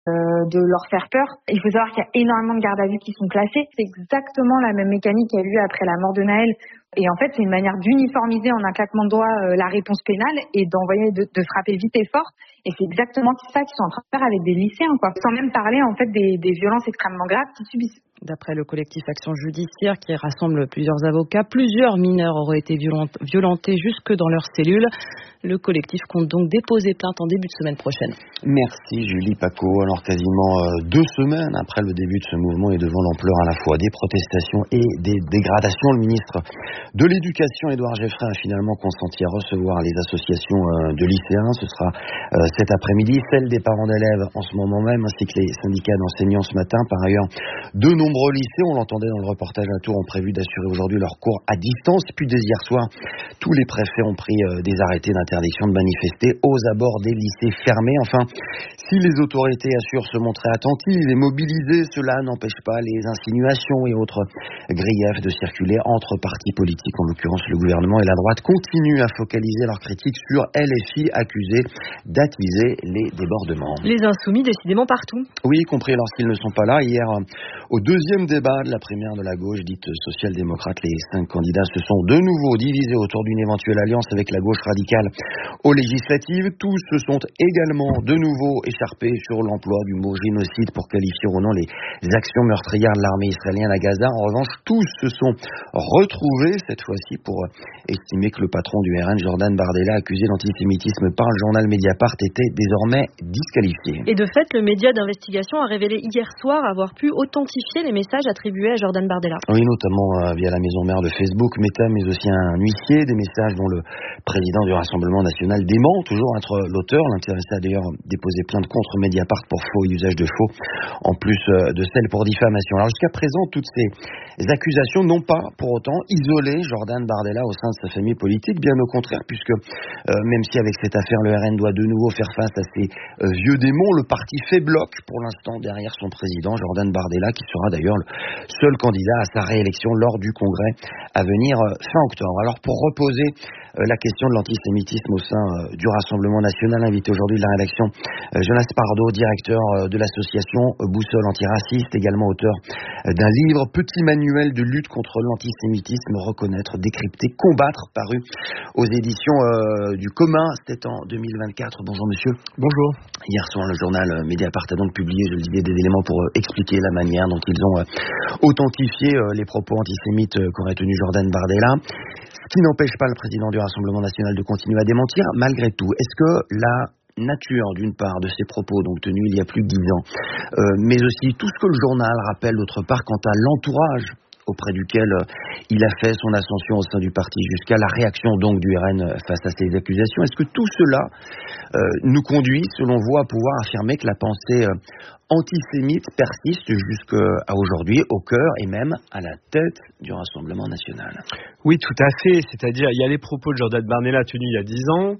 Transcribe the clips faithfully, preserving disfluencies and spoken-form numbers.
euh, de leur faire peur. Il faut savoir qu'il y a énormément de gardes à vue qui sont classés. C'est exactement la même mécanique qu'il y a eu après la mort de Nahel. Et en fait, c'est une manière d'uniformiser en un claquement de doigts euh, la réponse pénale et d'envoyer, de, de frapper vite et fort. Et c'est exactement ça qu'ils sont en train de faire avec des lycéens, quoi. Sans même parler, en fait, des, des violences extrêmement graves qu'ils subissent. D'après le collectif Action Judiciaire qui rassemble plusieurs avocats, plusieurs mineurs auraient été violentés jusque dans leurs cellules. Le collectif compte donc déposer plainte en début de semaine prochaine. Merci Julie Paco. Alors quasiment deux semaines après le début de ce mouvement et devant l'ampleur à la fois des protestations et des dégradations, le ministre de l'Éducation, Édouard Geoffrin, a finalement consenti à recevoir les associations de lycéens. Ce sera cet après-midi, celle des parents d'élèves en ce moment même, ainsi que les syndicats d'enseignants ce matin. Par ailleurs, de nombreux lycées, on l'entendait dans le reportage à Tours, ont prévu d'assurer aujourd'hui leurs cours à distance. Puis dès hier soir, tous les préfets ont pris des arrêtés d'interdiction de manifester aux abords des lycées fermés. Enfin, si les autorités assurent se montrer attentives et mobilisées, cela n'empêche pas les insinuations et autres griefs de circuler entre partis politiques. En l'occurrence, le gouvernement et la droite continuent à focaliser leurs critiques sur L F I, accusé d'attiser les débordements. Les insoumis, décidément partout. Oui, y compris lorsqu'ils ne sont pas là. Hier, au deuxième débat de la primaire de la gauche, dite social-démocrate, les cinq candidats se sont de nouveau divisés autour d'une éventuelle alliance avec la gauche radicale aux législatives. Tous se sont également de nouveau écharpés sur l'emploi du mot génocide pour qualifier ou non les actions meurtrières de l'armée israélienne à Gaza. En revanche, tous se sont retrouvés, cette fois-ci, pour estimer que le patron du R N, Jordan Bardella, accusé d'antisémitisme par le journal Mediapart, était désormais disqualifié. Et de fait, le média d'investigation a révélé hier soir avoir pu authentifier les messages attribués à Jordan Bardella. Oui, notamment euh, via la maison mère de Facebook, Meta, mais aussi un huissier, des messages dont le président du Rassemblement national dément toujours être l'auteur. L'intéressé a d'ailleurs déposé plainte contre Mediapart pour faux et usage de faux, en plus euh, de celle pour diffamation. Alors jusqu'à présent, toutes ces accusations n'ont pas pour autant isolé Jordan Bardella au sein de sa famille politique, bien au contraire, puisque euh, même si avec cette affaire le R N doit de nouveau faire face à ces euh, vieux démons, le parti fait bloc pour l'instant derrière son président Jordan Bardella, qui sera d'ailleurs le seul candidat à sa réélection lors du congrès à venir euh, fin octobre. Alors pour reposer euh, la question de l'antisémitisme au sein euh, du Rassemblement national, invité aujourd'hui de la rédaction euh, Jonas Pardo, directeur euh, de l'association euh, Boussole antiraciste, également auteur euh, d'un livre Petit manuel de lutte contre l'antisémitisme, reconnaître, décrypter, combattre, paru aux éditions euh, du commun. C'était en deux mille vingt-quatre. Bonjour monsieur. Bonjour. Hier soir, le journal Mediapart a donc publié, je le disais, des éléments pour euh, expliquer la manière dont ils ont euh, authentifié euh, les propos antisémites euh, qu'aurait tenu Jordan Bardella. Ce qui n'empêche pas le président du Rassemblement national de continuer à démentir. Malgré tout, est-ce que la nature, d'une part, de ces propos donc tenus il y a plus de dix ans, euh, mais aussi tout ce que le journal rappelle d'autre part quant à l'entourage auprès duquel euh, il a fait son ascension au sein du parti, jusqu'à la réaction donc du R N face à ces accusations, est-ce que tout cela euh, nous conduit, selon vous, à pouvoir affirmer que la pensée euh, antisémite persiste jusqu'à aujourd'hui, au cœur et même à la tête du Rassemblement national? Oui, tout à fait. C'est-à-dire, il y a les propos de Jordan Bardella tenus il y a dix ans.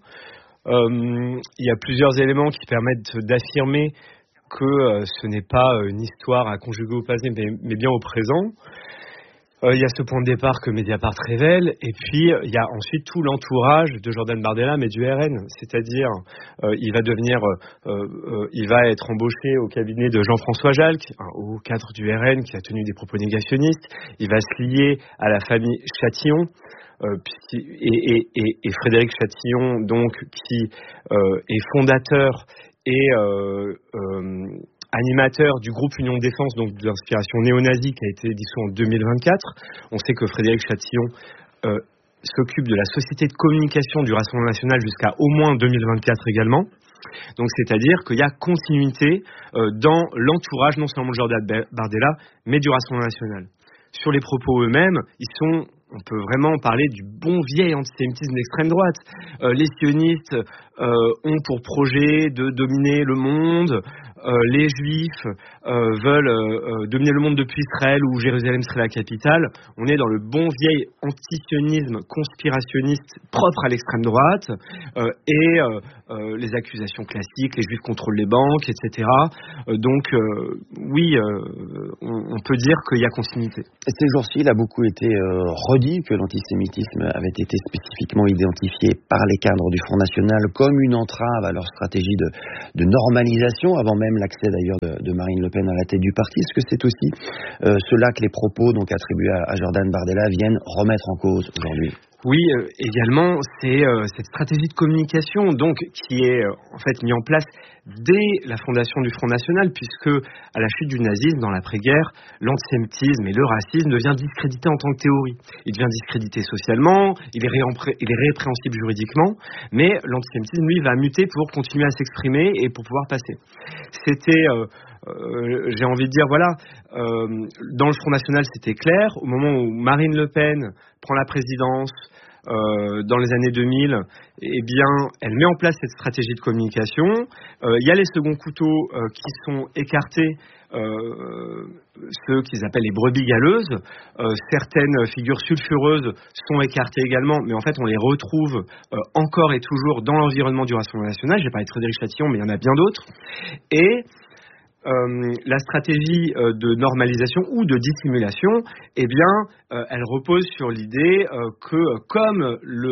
Euh, il y a plusieurs éléments qui permettent d'affirmer que euh, ce n'est pas une histoire à conjuguer au passé, mais, mais bien au présent. Euh, il y a ce point de départ que Mediapart révèle, et puis il y a ensuite tout l'entourage de Jordan Bardella, mais du R N, c'est-à-dire euh, il va devenir, euh, euh, il va être embauché au cabinet de Jean-François Jalc, un haut cadre du R N qui a tenu des propos négationnistes. Il va se lier à la famille Châtillon. Euh, et, et, et, et Frédéric Châtillon, donc, qui euh, est fondateur et euh, euh, animateur du groupe Union Défense, donc d'inspiration néo-nazie, qui a été dissous en deux mille vingt-quatre. On sait que Frédéric Châtillon euh, s'occupe de la société de communication du Rassemblement national jusqu'à au moins deux mille vingt-quatre également. Donc c'est-à-dire qu'il y a continuité euh, dans l'entourage, non seulement de Jordan Bardella, mais du Rassemblement national. Sur les propos eux-mêmes, ils sont... On peut vraiment parler du bon vieil antisémitisme d'extrême droite. Euh, les sionistes euh, ont pour projet de dominer le monde. Euh, les juifs euh, veulent euh, dominer le monde depuis Israël, où Jérusalem serait la capitale. On est dans le bon vieil antisionisme conspirationniste propre à l'extrême droite. Euh, et euh, euh, les accusations classiques, les juifs contrôlent les banques, et cetera. Euh, donc euh, oui, euh, on, on peut dire qu'il y a continuité. Ces jours-ci, il a beaucoup été euh, redit que l'antisémitisme avait été spécifiquement identifié par les cadres du Front National comme une entrave à leur stratégie de, de normalisation, avant même l'accès d'ailleurs de, de Marine Le Pen à la tête du parti. Est-ce que c'est aussi euh, cela que les propos donc attribués à, à Jordan Bardella viennent remettre en cause aujourd'hui ? Oui, euh, également, c'est euh, cette stratégie de communication donc qui est euh, en fait mise en place dès la fondation du Front National, puisque à la chute du nazisme, dans l'après-guerre, l'antisémitisme et le racisme devient discrédité en tant que théorie. Il devient discrédité socialement, il est, réempré- il est répréhensible juridiquement, mais l'antisémitisme, lui, va muter pour continuer à s'exprimer et pour pouvoir passer. C'était... Euh, Euh, j'ai envie de dire, voilà, euh, dans le Front National, c'était clair. Au moment où Marine Le Pen prend la présidence, euh, dans les années deux mille, eh bien, elle met en place cette stratégie de communication. Euh, il y a les seconds couteaux euh, qui sont écartés, euh, ceux qu'ils appellent les brebis galeuses. Euh, certaines figures sulfureuses sont écartées également, mais en fait, on les retrouve euh, encore et toujours dans l'environnement du Rassemblement national. J'ai parlé de Frédéric Chatillon, mais il y en a bien d'autres. Et Euh, la stratégie euh, de normalisation ou de dissimulation, eh bien, euh, elle repose sur l'idée euh, que comme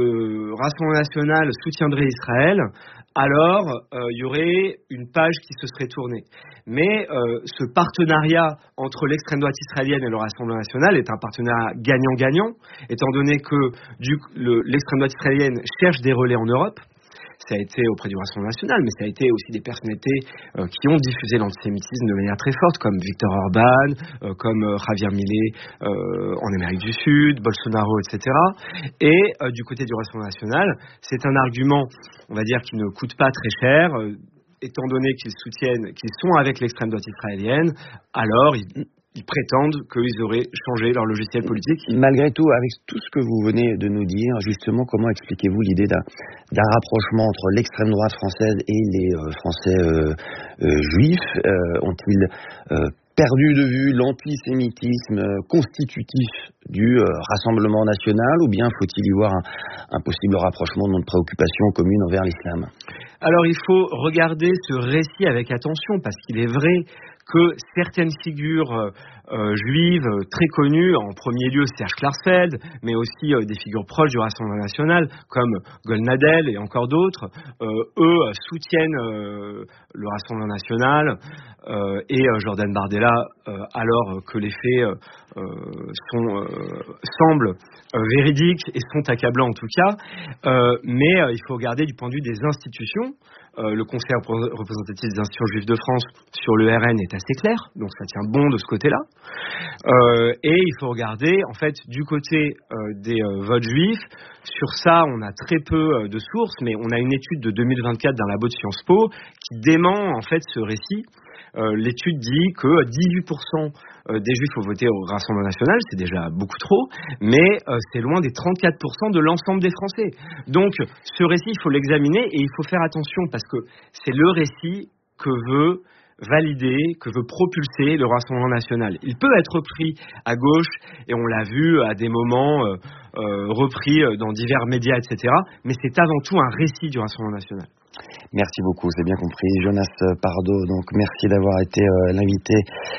le Rassemblement national soutiendrait Israël, alors euh, il y aurait une page qui se serait tournée. Mais euh, ce partenariat entre l'extrême droite israélienne et le Rassemblement national est un partenariat gagnant-gagnant, étant donné que du, le, l'extrême droite israélienne cherche des relais en Europe. Ça a été auprès du Rassemblement national, mais ça a été aussi des personnalités euh, qui ont diffusé l'antisémitisme de manière très forte, comme Viktor Orban, euh, comme euh, Javier Milei euh, en Amérique du Sud, Bolsonaro, et cetera. Et euh, du côté du Rassemblement national, c'est un argument, on va dire, qui ne coûte pas très cher, euh, étant donné qu'ils soutiennent, qu'ils sont avec l'extrême droite israélienne, alors ils Ils prétendent qu'ils auraient changé leur logiciel politique. Malgré tout, avec tout ce que vous venez de nous dire, justement, comment expliquez-vous l'idée d'un, d'un rapprochement entre l'extrême droite française et les euh, Français euh, euh, juifs euh, Ont-ils euh, perdu de vue l'antisémitisme constitutif du euh, Rassemblement national, ou bien faut-il y voir un, un possible rapprochement de notre préoccupation commune envers l'islam ? Alors il faut regarder ce récit avec attention, parce qu'il est vrai que certaines figures euh, juives euh, très connues, en premier lieu Serge Klarsfeld, mais aussi euh, des figures proches du Rassemblement national, comme Golnadel et encore d'autres, euh, eux soutiennent euh, le Rassemblement national euh, et euh, Jordan Bardella, euh, alors que les faits euh, sont, euh, semblent euh, véridiques et sont accablants en tout cas, euh, mais euh, il faut regarder du point de vue des institutions. Euh, le Conseil représentatif des institutions juives de France sur le R N est assez clair, donc ça tient bon de ce côté-là. Euh, et il faut regarder, en fait, du côté euh, des euh, votes juifs. Sur ça, on a très peu euh, de sources, mais on a une étude de deux mille vingt-quatre d'un labo de Sciences Po qui dément en fait ce récit. Euh, l'étude dit que dix-huit pour cent des Juifs ont voté au Rassemblement national, c'est déjà beaucoup trop, mais euh, c'est loin des trente-quatre pour cent de l'ensemble des Français. Donc, ce récit, il faut l'examiner et il faut faire attention parce que c'est le récit que veut valider, que veut propulser le Rassemblement national. Il peut être repris à gauche, et on l'a vu à des moments euh, euh, repris dans divers médias, et cetera, mais c'est avant tout un récit du Rassemblement national. Merci beaucoup, c'est bien compris. Jonas Pardoe, donc merci d'avoir été euh, l'invité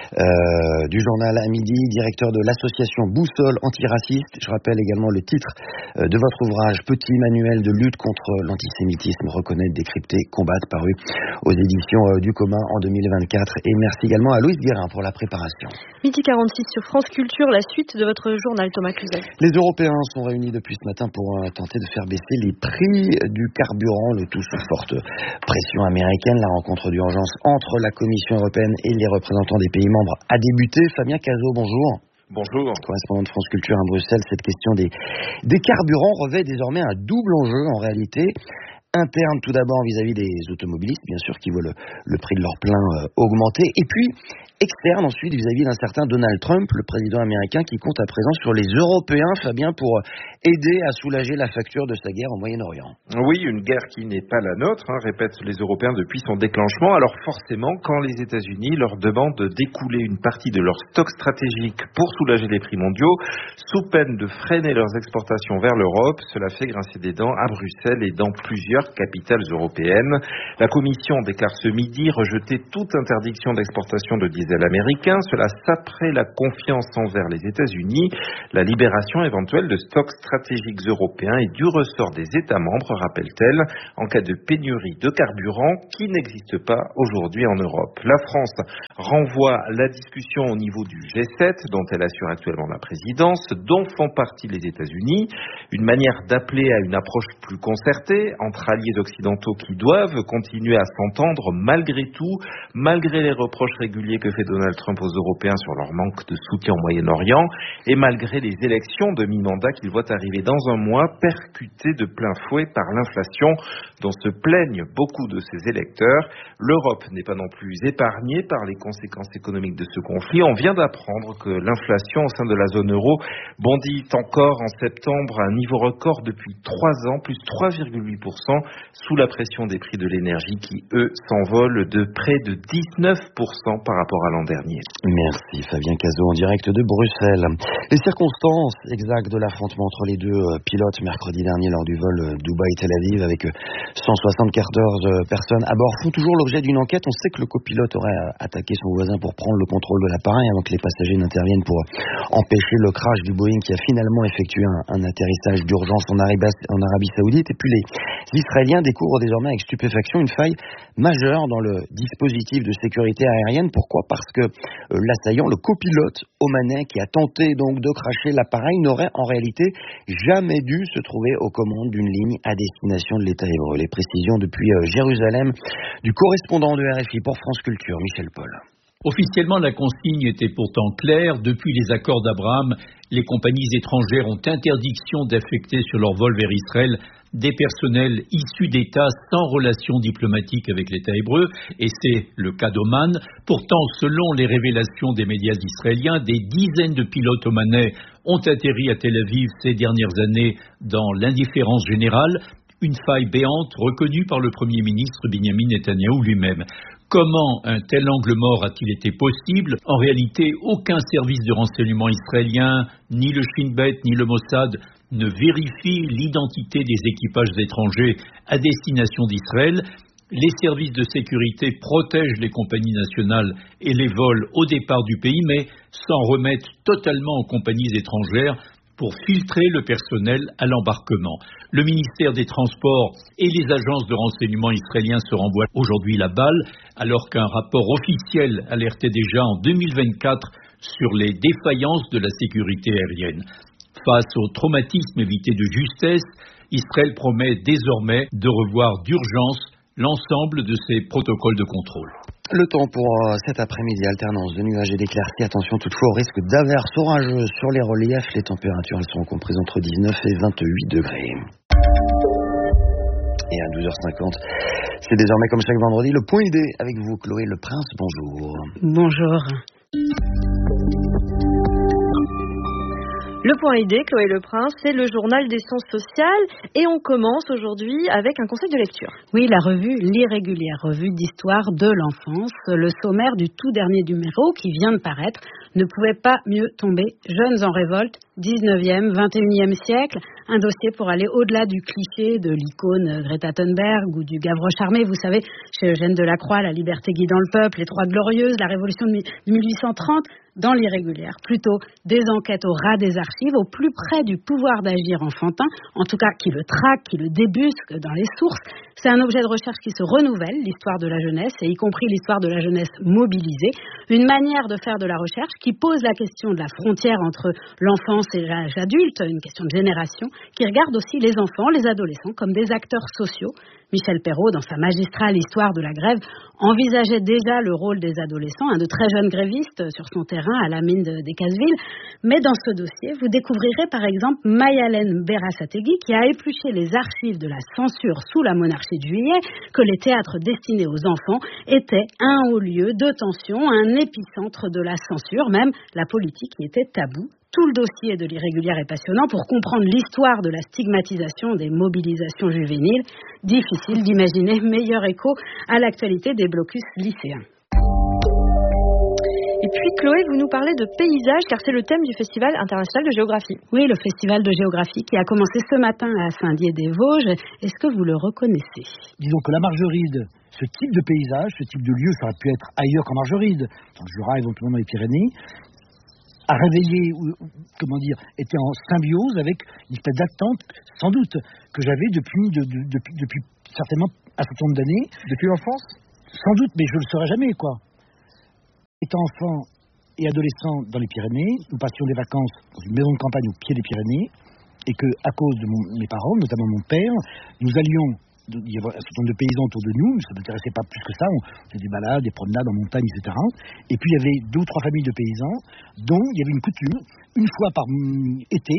euh, du journal à midi, directeur de l'association Boussole Antiraciste. Je rappelle également le titre euh, de votre ouvrage, Petit manuel de lutte contre l'antisémitisme, reconnaître, décrypter, combattre, paru aux éditions euh, du commun en deux mille vingt-quatre. Et merci également à Louise Guérin pour la préparation. midi quarante-six sur France Culture, la suite de votre journal, Thomas Cluzel. Les Européens sont réunis depuis ce matin pour euh, tenter de faire baisser les prix du carburant, le tout sous forte pression américaine. La rencontre d'urgence entre la Commission européenne et les représentants des pays membres a débuté. Fabien Cazot, bonjour. Bonjour. Correspondant de France Culture à Bruxelles, cette question des, des carburants revêt désormais un double enjeu en réalité. Interne tout d'abord vis-à-vis des automobilistes, bien sûr, qui voient le, le prix de leur plein euh, augmenter. Et puis, externe ensuite vis-à-vis d'un certain Donald Trump, le président américain qui compte à présent sur les Européens, Fabien, pour aider à soulager la facture de sa guerre au Moyen-Orient. Oui, une guerre qui n'est pas la nôtre, hein, répètent les Européens depuis son déclenchement. Alors forcément, quand les États-Unis leur demandent de découler une partie de leur stock stratégique pour soulager les prix mondiaux, sous peine de freiner leurs exportations vers l'Europe, cela fait grincer des dents à Bruxelles et dans plusieurs plusieurs capitales européennes. La Commission déclare ce midi rejeter toute interdiction d'exportation de diesel américain. Cela saperait la confiance envers les États-Unis. La libération éventuelle de stocks stratégiques européens est du ressort des États membres, rappelle-t-elle, en cas de pénurie de carburant qui n'existe pas aujourd'hui en Europe. La France renvoie la discussion au niveau du G sept, dont elle assure actuellement la présidence, dont font partie les États-Unis. Une manière d'appeler à une approche plus concertée entre alliés occidentaux qui doivent continuer à s'entendre malgré tout, malgré les reproches réguliers que fait Donald Trump aux Européens sur leur manque de soutien au Moyen-Orient et malgré les élections de mi-mandat qu'il voit arriver dans un mois, percutées de plein fouet par l'inflation dont se plaignent beaucoup de ses électeurs. L'Europe n'est pas non plus épargnée par les conséquences économiques de ce conflit. On vient d'apprendre que l'inflation au sein de la zone euro bondit encore en septembre à un niveau record depuis trois ans, plus trois virgule huit pour cent, sous la pression des prix de l'énergie qui, eux, s'envolent de près de dix-neuf pour cent par rapport à l'an dernier. Merci Fabien Cazot en direct de Bruxelles. Les circonstances exactes de l'affrontement entre les deux pilotes mercredi dernier lors du vol Dubaï-Tel Aviv avec cent soixante-quatorze personnes à bord font toujours l'objet d'une enquête. On sait que le copilote aurait attaqué son voisin pour prendre le contrôle de l'appareil avant que les passagers n'interviennent pour empêcher le crash du Boeing qui a finalement effectué un, un atterrissage d'urgence en Arabie, en Arabie Saoudite. Et puis les Israéliens découvrent désormais avec stupéfaction une faille majeure dans le dispositif de sécurité aérienne. Pourquoi ? Parce que euh, l'assaillant, le copilote omanais qui a tenté donc de crasher l'appareil n'aurait en réalité jamais dû se trouver aux commandes d'une ligne à destination de l'État hébreu. Les précisions depuis euh, Jérusalem du correspondant de R F I pour France Culture, Michel Paul. Officiellement, la consigne était pourtant claire. Depuis les accords d'Abraham, les compagnies étrangères ont interdiction d'affecter sur leur vol vers Israël des personnels issus d'États sans relation diplomatique avec l'État hébreu, et c'est le cas d'Oman. Pourtant, selon les révélations des médias israéliens, des dizaines de pilotes omanais ont atterri à Tel Aviv ces dernières années dans l'indifférence générale, une faille béante reconnue par le Premier ministre Benjamin Netanyahou lui-même. Comment un tel angle mort a-t-il été possible ? En réalité, aucun service de renseignement israélien, ni le Shin Bet, ni le Mossad, ne vérifie l'identité des équipages étrangers à destination d'Israël. Les services de sécurité protègent les compagnies nationales et les vols au départ du pays, mais s'en remettent totalement aux compagnies étrangères pour filtrer le personnel à l'embarquement. Le ministère des Transports et les agences de renseignement israéliens se renvoient aujourd'hui la balle, alors qu'un rapport officiel alertait déjà en deux mille vingt-quatre sur les défaillances de la sécurité aérienne. Face au traumatisme évité de justesse, Israël promet désormais de revoir d'urgence l'ensemble de ses protocoles de contrôle. Le temps pour euh, cet après-midi, alternance de nuages et d'éclaircies. Attention toutefois au risque d'averses orageuses sur les reliefs. Les températures elles sont comprises entre dix-neuf et vingt-huit degrés. Et à douze heures cinquante, c'est désormais comme chaque vendredi le point idée avec vous, Chloé Le Prince. Bonjour. Bonjour. Le point idée, Chloé Le Prince, c'est le journal des sciences sociales et on commence aujourd'hui avec un conseil de lecture. Oui, la revue L'Irrégulière, revue d'histoire de l'enfance. Le sommaire du tout dernier numéro qui vient de paraître ne pouvait pas mieux tomber. Jeunes en révolte, dix-neuvième, vingt et unième siècle, un dossier pour aller au-delà du cliché de l'icône Greta Thunberg ou du Gavroche armé. Vous savez, chez Eugène Delacroix, la liberté guidant le peuple, les Trois Glorieuses, la révolution de mille huit cent trente. Dans l'Irrégulière, plutôt des enquêtes au ras des archives, au plus près du pouvoir d'agir enfantin, en tout cas qui le traque, qui le débusque dans les sources. C'est un objet de recherche qui se renouvelle, l'histoire de la jeunesse, et y compris l'histoire de la jeunesse mobilisée. Une manière de faire de la recherche qui pose la question de la frontière entre l'enfance et l'âge adulte, une question de génération, qui regarde aussi les enfants, les adolescents, comme des acteurs sociaux. Michel Perrault, dans sa magistrale Histoire de la grève, envisageait déjà le rôle des adolescents, hein, de très jeunes grévistes sur son terrain à la mine de, des Caseville. Mais dans ce dossier, vous découvrirez par exemple Mayalène Berasategui qui a épluché les archives de la censure sous la monarchie de Juillet, que les théâtres destinés aux enfants étaient un haut lieu de tension, un épicentre de la censure, même la politique y était taboue. Tout le dossier de l'Irrégulière est passionnant pour comprendre l'histoire de la stigmatisation des mobilisations juvéniles. Difficile d'imaginer meilleur écho à l'actualité des blocus lycéens. Et puis Chloé, vous nous parlez de paysage car c'est le thème du Festival international de géographie. Oui, le Festival de géographie qui a commencé ce matin à Saint-Dié-des-Vosges. Est-ce que vous le reconnaissez ? Disons que la Margeride, ce type de paysage, ce type de lieu, ça aurait pu être ailleurs qu'en Margeride, dans le Jura, éventuellement dans les Pyrénées, a réveillé, ou comment dire, était en symbiose avec une espèce d'attente, sans doute, que j'avais depuis, de, de, depuis, depuis certainement un certain nombre d'années. Depuis l'enfance ? Sans doute, mais je ne le saurais jamais, quoi. Étant enfant et adolescent dans les Pyrénées, nous passions des vacances dans une maison de campagne au pied des Pyrénées, et que, à cause de mon, mes parents, notamment mon père, nous allions, il y avait un certain nombre de paysans autour de nous, ça ne m'intéressait pas plus que ça, on faisait des balades, des promenades en montagne, et cetera. Et puis il y avait deux ou trois familles de paysans, dont il y avait une coutume, une fois par été,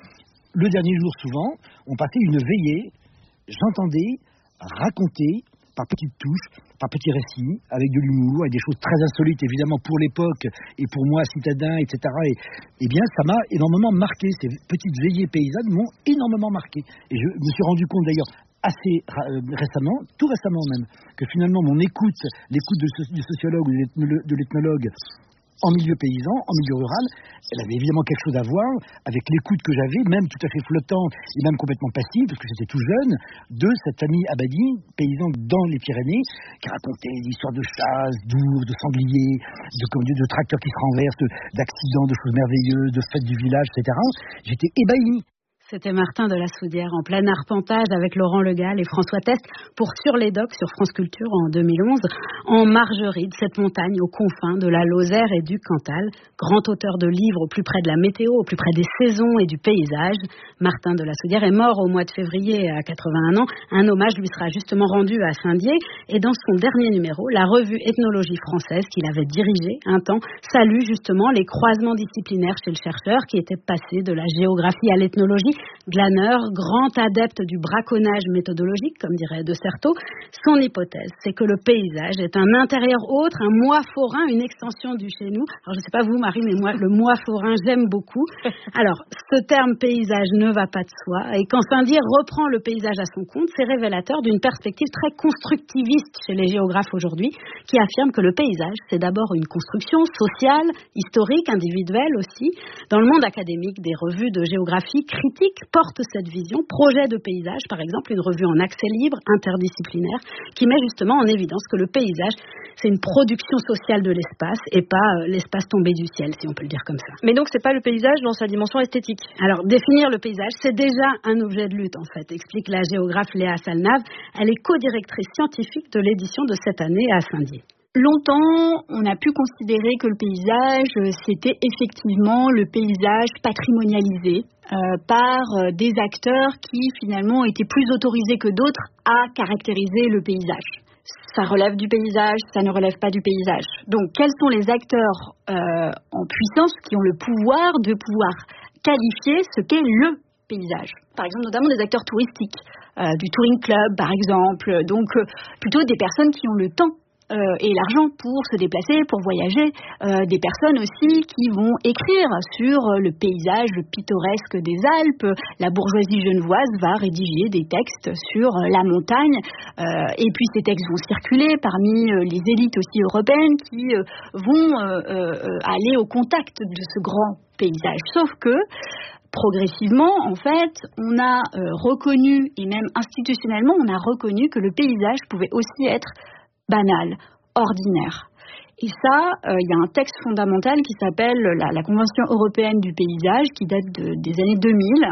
le dernier jour souvent, on passait une veillée, j'entendais raconter par petites touches, par petits récits, avec de l'humour, avec des choses très insolites, évidemment, pour l'époque, et pour moi, citadin, et cetera. Et, eh bien, ça m'a énormément marqué. Ces petites veillées paysannes m'ont énormément marqué. Et je me suis rendu compte, d'ailleurs, assez récemment, tout récemment même, que finalement, mon écoute, l'écoute du sociologue ou de l'ethnologue, en milieu paysan, en milieu rural, elle avait évidemment quelque chose à voir avec l'écoute que j'avais, même tout à fait flottante et même complètement passive, parce que j'étais tout jeune, de cette famille Abadi, paysan dans les Pyrénées, qui racontait des histoires de chasse, d'ours, de sangliers, de, de, de tracteurs qui se renversent, d'accidents, de choses merveilleuses, de fêtes du village, et cetera. J'étais ébahi. C'était Martin de la Soudière en plein arpentage avec Laurent Le Gall et François Test pour Sur les Docks sur France Culture en deux mille onze, en Margeride, cette montagne aux confins de la Lozère et du Cantal. Grand auteur de livres au plus près de la météo, au plus près des saisons et du paysage, Martin de la Soudière est mort au mois de février à quatre-vingt-un ans. Un hommage lui sera justement rendu à Saint-Dié et dans son dernier numéro, la revue Ethnologie française qu'il avait dirigée un temps salue justement les croisements disciplinaires chez le chercheur qui était passé de la géographie à l'ethnologie. Glaneur, grand adepte du braconnage méthodologique, comme dirait De Certeau, son hypothèse, c'est que le paysage est un intérieur autre, un moi forain, une extension du chez nous. Alors, je ne sais pas vous, Marie, mais moi, le moi forain, j'aime beaucoup. Alors, ce terme paysage ne va pas de soi, et quand Saint-Dié reprend le paysage à son compte, c'est révélateur d'une perspective très constructiviste chez les géographes aujourd'hui, qui affirme que le paysage, c'est d'abord une construction sociale, historique, individuelle aussi. Dans le monde académique, des revues de géographie critiques porte cette vision, projet de paysage, par exemple, une revue en accès libre, interdisciplinaire, qui met justement en évidence que le paysage, c'est une production sociale de l'espace et pas euh, l'espace tombé du ciel, si on peut le dire comme ça. Mais donc, c'est pas le paysage dans sa dimension esthétique. Alors, définir le paysage, c'est déjà un objet de lutte, en fait, explique la géographe Léa Salnave. Elle est co-directrice scientifique de l'édition de cette année à Saint-Dié. Longtemps, on a pu considérer que le paysage, c'était effectivement le paysage patrimonialisé euh, par euh, des acteurs qui finalement étaient plus autorisés que d'autres à caractériser le paysage. Ça relève du paysage, ça ne relève pas du paysage. Donc, quels sont les acteurs euh, en puissance qui ont le pouvoir de pouvoir qualifier ce qu'est le paysage? Par exemple, notamment des acteurs touristiques, euh, du touring club par exemple, donc euh, plutôt des personnes qui ont le temps Euh, et l'argent pour se déplacer, pour voyager, euh, des personnes aussi qui vont écrire sur euh, le paysage pittoresque des Alpes. La bourgeoisie genevoise va rédiger des textes sur euh, la montagne, euh, et puis ces textes vont circuler parmi euh, les élites aussi européennes qui euh, vont euh, euh, aller au contact de ce grand paysage. Sauf que progressivement, en fait, on a euh, reconnu, et même institutionnellement, on a reconnu que le paysage pouvait aussi être banal, ordinaire. Et ça, il euh, y a un texte fondamental qui s'appelle la, la Convention européenne du paysage, qui date de, des années deux mille.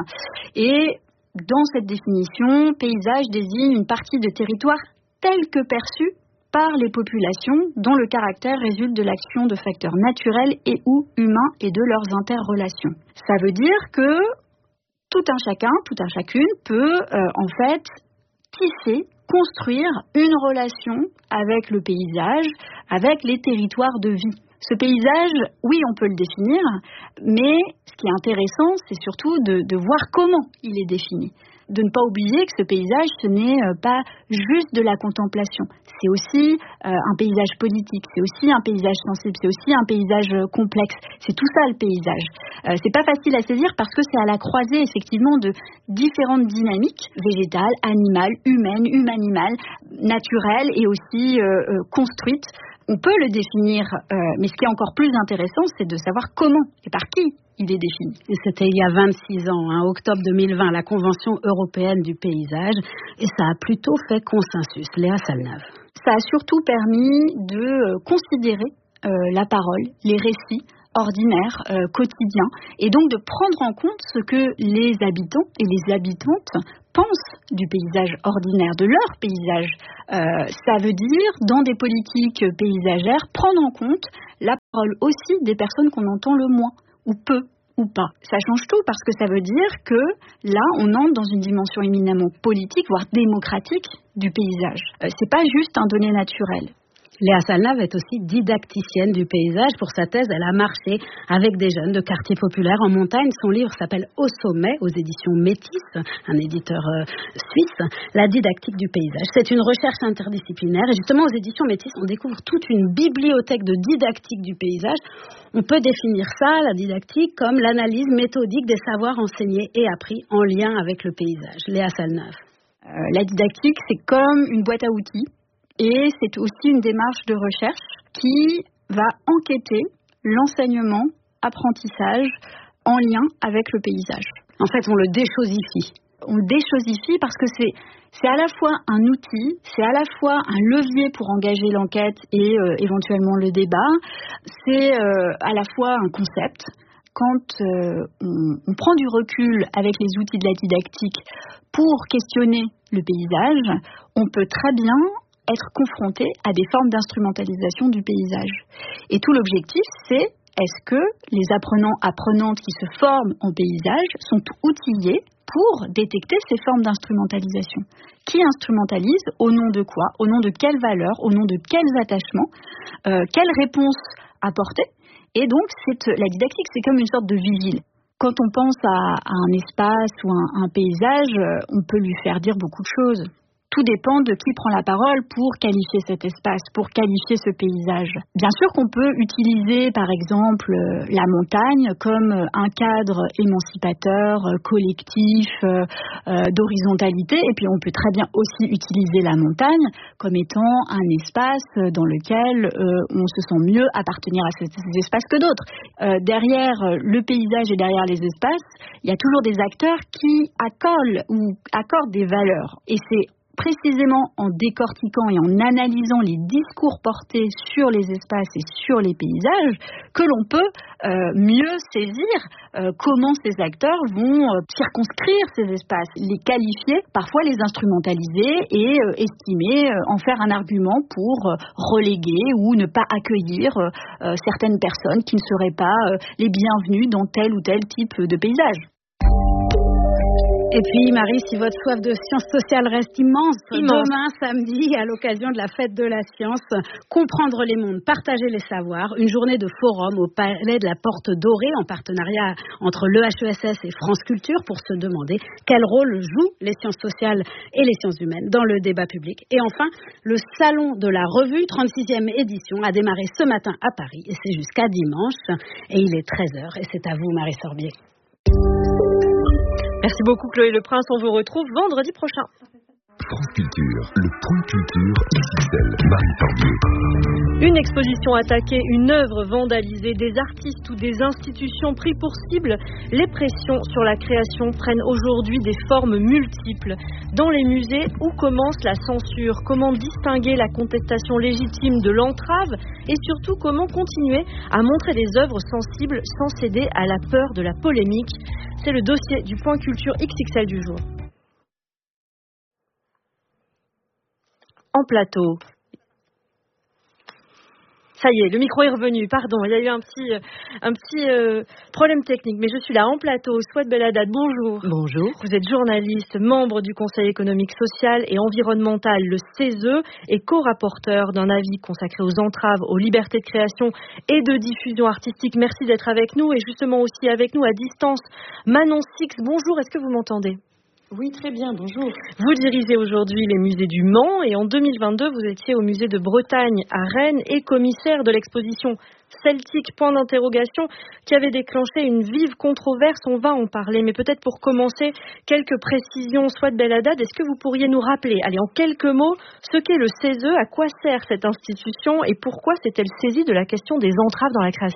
Et dans cette définition, paysage désigne une partie de territoire telle que perçue par les populations, dont le caractère résulte de l'action de facteurs naturels et ou humains et de leurs interrelations. Ça veut dire que tout un chacun, tout un chacune peut euh, en fait tisser, construire une relation avec le paysage, avec les territoires de vie. Ce paysage, oui, on peut le définir, mais ce qui est intéressant, c'est surtout de, de voir comment il est défini. De ne pas oublier que ce paysage, ce n'est pas juste de la contemplation. C'est aussi euh, un paysage politique, c'est aussi un paysage sensible, c'est aussi un paysage complexe. C'est tout ça le paysage. Euh, c'est pas facile à saisir parce que c'est à la croisée effectivement de différentes dynamiques végétales, animales, humaines, humanimales, naturelles et aussi euh, euh, construites. On peut le définir, euh, mais ce qui est encore plus intéressant, c'est de savoir comment et par qui il est défini. Et c'était il y a vingt-six ans, hein, octobre deux mille vingt, la Convention européenne du paysage, et ça a plutôt fait consensus. Léa Salnave. Ça a surtout permis de euh, considérer euh, la parole, les récits ordinaires, euh, quotidiens, et donc de prendre en compte ce que les habitants et les habitantes pensent du paysage ordinaire, de leur paysage. Euh, ça veut dire, dans des politiques paysagères, prendre en compte la parole aussi des personnes qu'on entend le moins, ou peu, ou pas. Ça change tout parce que ça veut dire que là, on entre dans une dimension éminemment politique, voire démocratique du paysage. Euh, c'est pas juste un donné naturel. Léa Salnave est aussi didacticienne du paysage. Pour sa thèse, elle a marché avec des jeunes de quartiers populaires en montagne. Son livre s'appelle Au sommet, aux éditions Métis, un éditeur euh, suisse, La didactique du paysage. C'est une recherche interdisciplinaire et justement aux éditions Métis, on découvre toute une bibliothèque de didactique du paysage. On peut définir ça, la didactique, comme l'analyse méthodique des savoirs enseignés et appris en lien avec le paysage. Léa Salnave. Euh, la didactique, c'est comme une boîte à outils. Et c'est aussi une démarche de recherche qui va enquêter l'enseignement, apprentissage en lien avec le paysage. En fait, on le déchosifie. On le déchosifie parce que c'est, c'est à la fois un outil, c'est à la fois un levier pour engager l'enquête et euh, éventuellement le débat, c'est euh, à la fois un concept. Quand euh, on, on prend du recul avec les outils de la didactique pour questionner le paysage, on peut très bien être confronté à des formes d'instrumentalisation du paysage. Et tout l'objectif, c'est est-ce que les apprenants, apprenantes qui se forment en paysage sont outillés pour détecter ces formes d'instrumentalisation. Qui instrumentalise, au nom de quoi, au nom de quelles valeurs, au nom de quels attachements, euh, quelles réponses apporter. Et donc, c'est, la didactique, c'est comme une sorte de vigile. Quand on pense à, à un espace ou un, un paysage, on peut lui faire dire beaucoup de choses. Tout dépend de qui prend la parole pour qualifier cet espace, pour qualifier ce paysage. Bien sûr qu'on peut utiliser, par exemple, la montagne comme un cadre émancipateur, collectif, euh, d'horizontalité, et puis on peut très bien aussi utiliser la montagne comme étant un espace dans lequel euh, on se sent mieux appartenir à ces, ces espaces que d'autres. Euh, derrière le paysage et derrière les espaces, il y a toujours des acteurs qui accolent ou accordent des valeurs. Et c'est précisément en décortiquant et en analysant les discours portés sur les espaces et sur les paysages que l'on peut euh, mieux saisir euh, comment ces acteurs vont euh, circonscrire ces espaces, les qualifier, parfois les instrumentaliser et euh, estimer euh, en faire un argument pour euh, reléguer ou ne pas accueillir euh, certaines personnes qui ne seraient pas euh, les bienvenues dans tel ou tel type de paysage. Et puis, Marie, si votre soif de sciences sociales reste immense, immense, demain, samedi, à l'occasion de la fête de la science, comprendre les mondes, partager les savoirs, une journée de forum au Palais de la Porte Dorée en partenariat entre l'E H E S S et France Culture pour se demander quel rôle jouent les sciences sociales et les sciences humaines dans le débat public. Et enfin, le Salon de la Revue, trente-sixième édition, a démarré ce matin à Paris et c'est jusqu'à dimanche. Et il est treize heures et c'est à vous, Marie Sorbier. Merci beaucoup Chloé Le Prince, on vous retrouve vendredi prochain. France Culture, le point culture X X L, Marie Sorbier. Une exposition attaquée, une œuvre vandalisée, des artistes ou des institutions pris pour cible. Les pressions sur la création prennent aujourd'hui des formes multiples. Dans les musées, où commence la censure? Comment distinguer la contestation légitime de l'entrave? Et surtout, comment continuer à montrer des œuvres sensibles sans céder à la peur de la polémique? C'est le dossier du point culture X X L du jour. En plateau. Ça y est, le micro est revenu, pardon, il y a eu un petit, un petit euh, problème technique, mais je suis là en plateau. Souhaite Belhaddad, bonjour. Bonjour. Vous êtes journaliste, membre du Conseil économique, social et environnemental, le C E S E, et co-rapporteur d'un avis consacré aux entraves, aux libertés de création et de diffusion artistique. Merci d'être avec nous, et justement aussi avec nous à distance, Manon Six, bonjour, est-ce que vous m'entendez ? Oui, très bien, bonjour. Vous dirigez aujourd'hui les musées du Mans et en deux mille vingt-deux, vous étiez au musée de Bretagne à Rennes et commissaire de l'exposition Celtique, point d'interrogation, qui avait déclenché une vive controverse. On va en parler, mais peut-être pour commencer, quelques précisions. Soit de Belhaddad, est-ce que vous pourriez nous rappeler, allez, en quelques mots, ce qu'est le C E S E, à quoi sert cette institution et pourquoi s'est-elle saisie de la question des entraves dans la création ?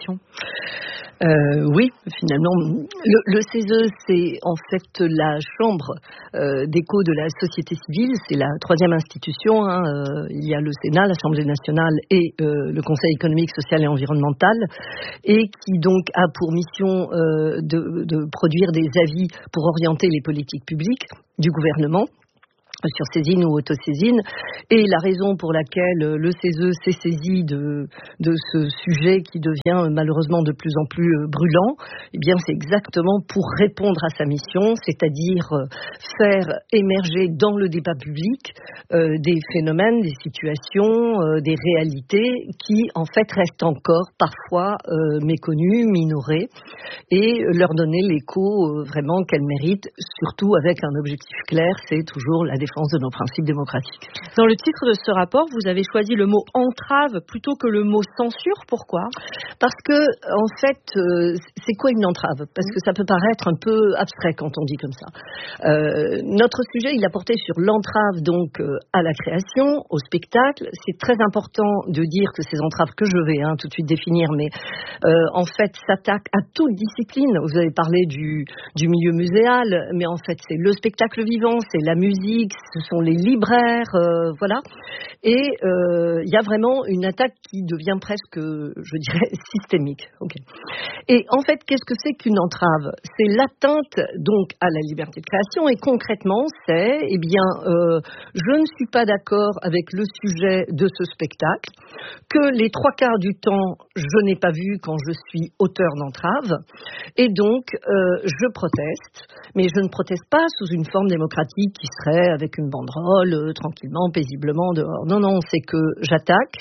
Euh, oui, finalement, le, le C E S E, c'est en fait la chambre euh, d'écho de la société civile. C'est la troisième institution. Hein, euh, il y a le Sénat, l'Assemblée nationale et euh, le Conseil économique, social et environnemental, et qui donc a pour mission euh, de, de produire des avis pour orienter les politiques publiques du gouvernement, sur saisine ou autosaisine. Et la raison pour laquelle le C E S E s'est saisi de, de ce sujet qui devient malheureusement de plus en plus brûlant, eh bien c'est exactement pour répondre à sa mission, c'est-à-dire faire émerger dans le débat public euh, des phénomènes, des situations, euh, des réalités qui en fait restent encore parfois euh, méconnues, minorées, et leur donner l'écho euh, vraiment qu'elles méritent, surtout avec un objectif clair, c'est toujours la défense de nos principes démocratiques. Dans le titre de ce rapport, vous avez choisi le mot entrave plutôt que le mot censure. Pourquoi ? Parce que, en fait, euh, c'est quoi une entrave ? Parce que ça peut paraître un peu abstrait quand on dit comme ça. Euh, notre sujet, il a porté sur l'entrave donc euh, à la création, au spectacle. C'est très important de dire que ces entraves que je vais hein, tout de suite définir, mais euh, en fait, s'attaquent à toute discipline. Vous avez parlé du, du milieu muséal, mais en fait, c'est le spectacle vivant, c'est la musique, ce sont les libraires, euh, voilà. Et il euh, y a vraiment une attaque qui devient presque, je dirais, systémique. Okay. Et en fait, qu'est-ce que c'est qu'une entrave ? C'est l'atteinte donc à la liberté de création. Et concrètement, c'est, eh bien, euh, je ne suis pas d'accord avec le sujet de ce spectacle, que les trois quarts du temps, je n'ai pas vu quand je suis auteur d'entrave. Et donc, euh, je proteste, mais je ne proteste pas sous une forme démocratique qui serait avec une banderole, euh, tranquillement, paisiblement, dehors. Non, non, c'est que j'attaque,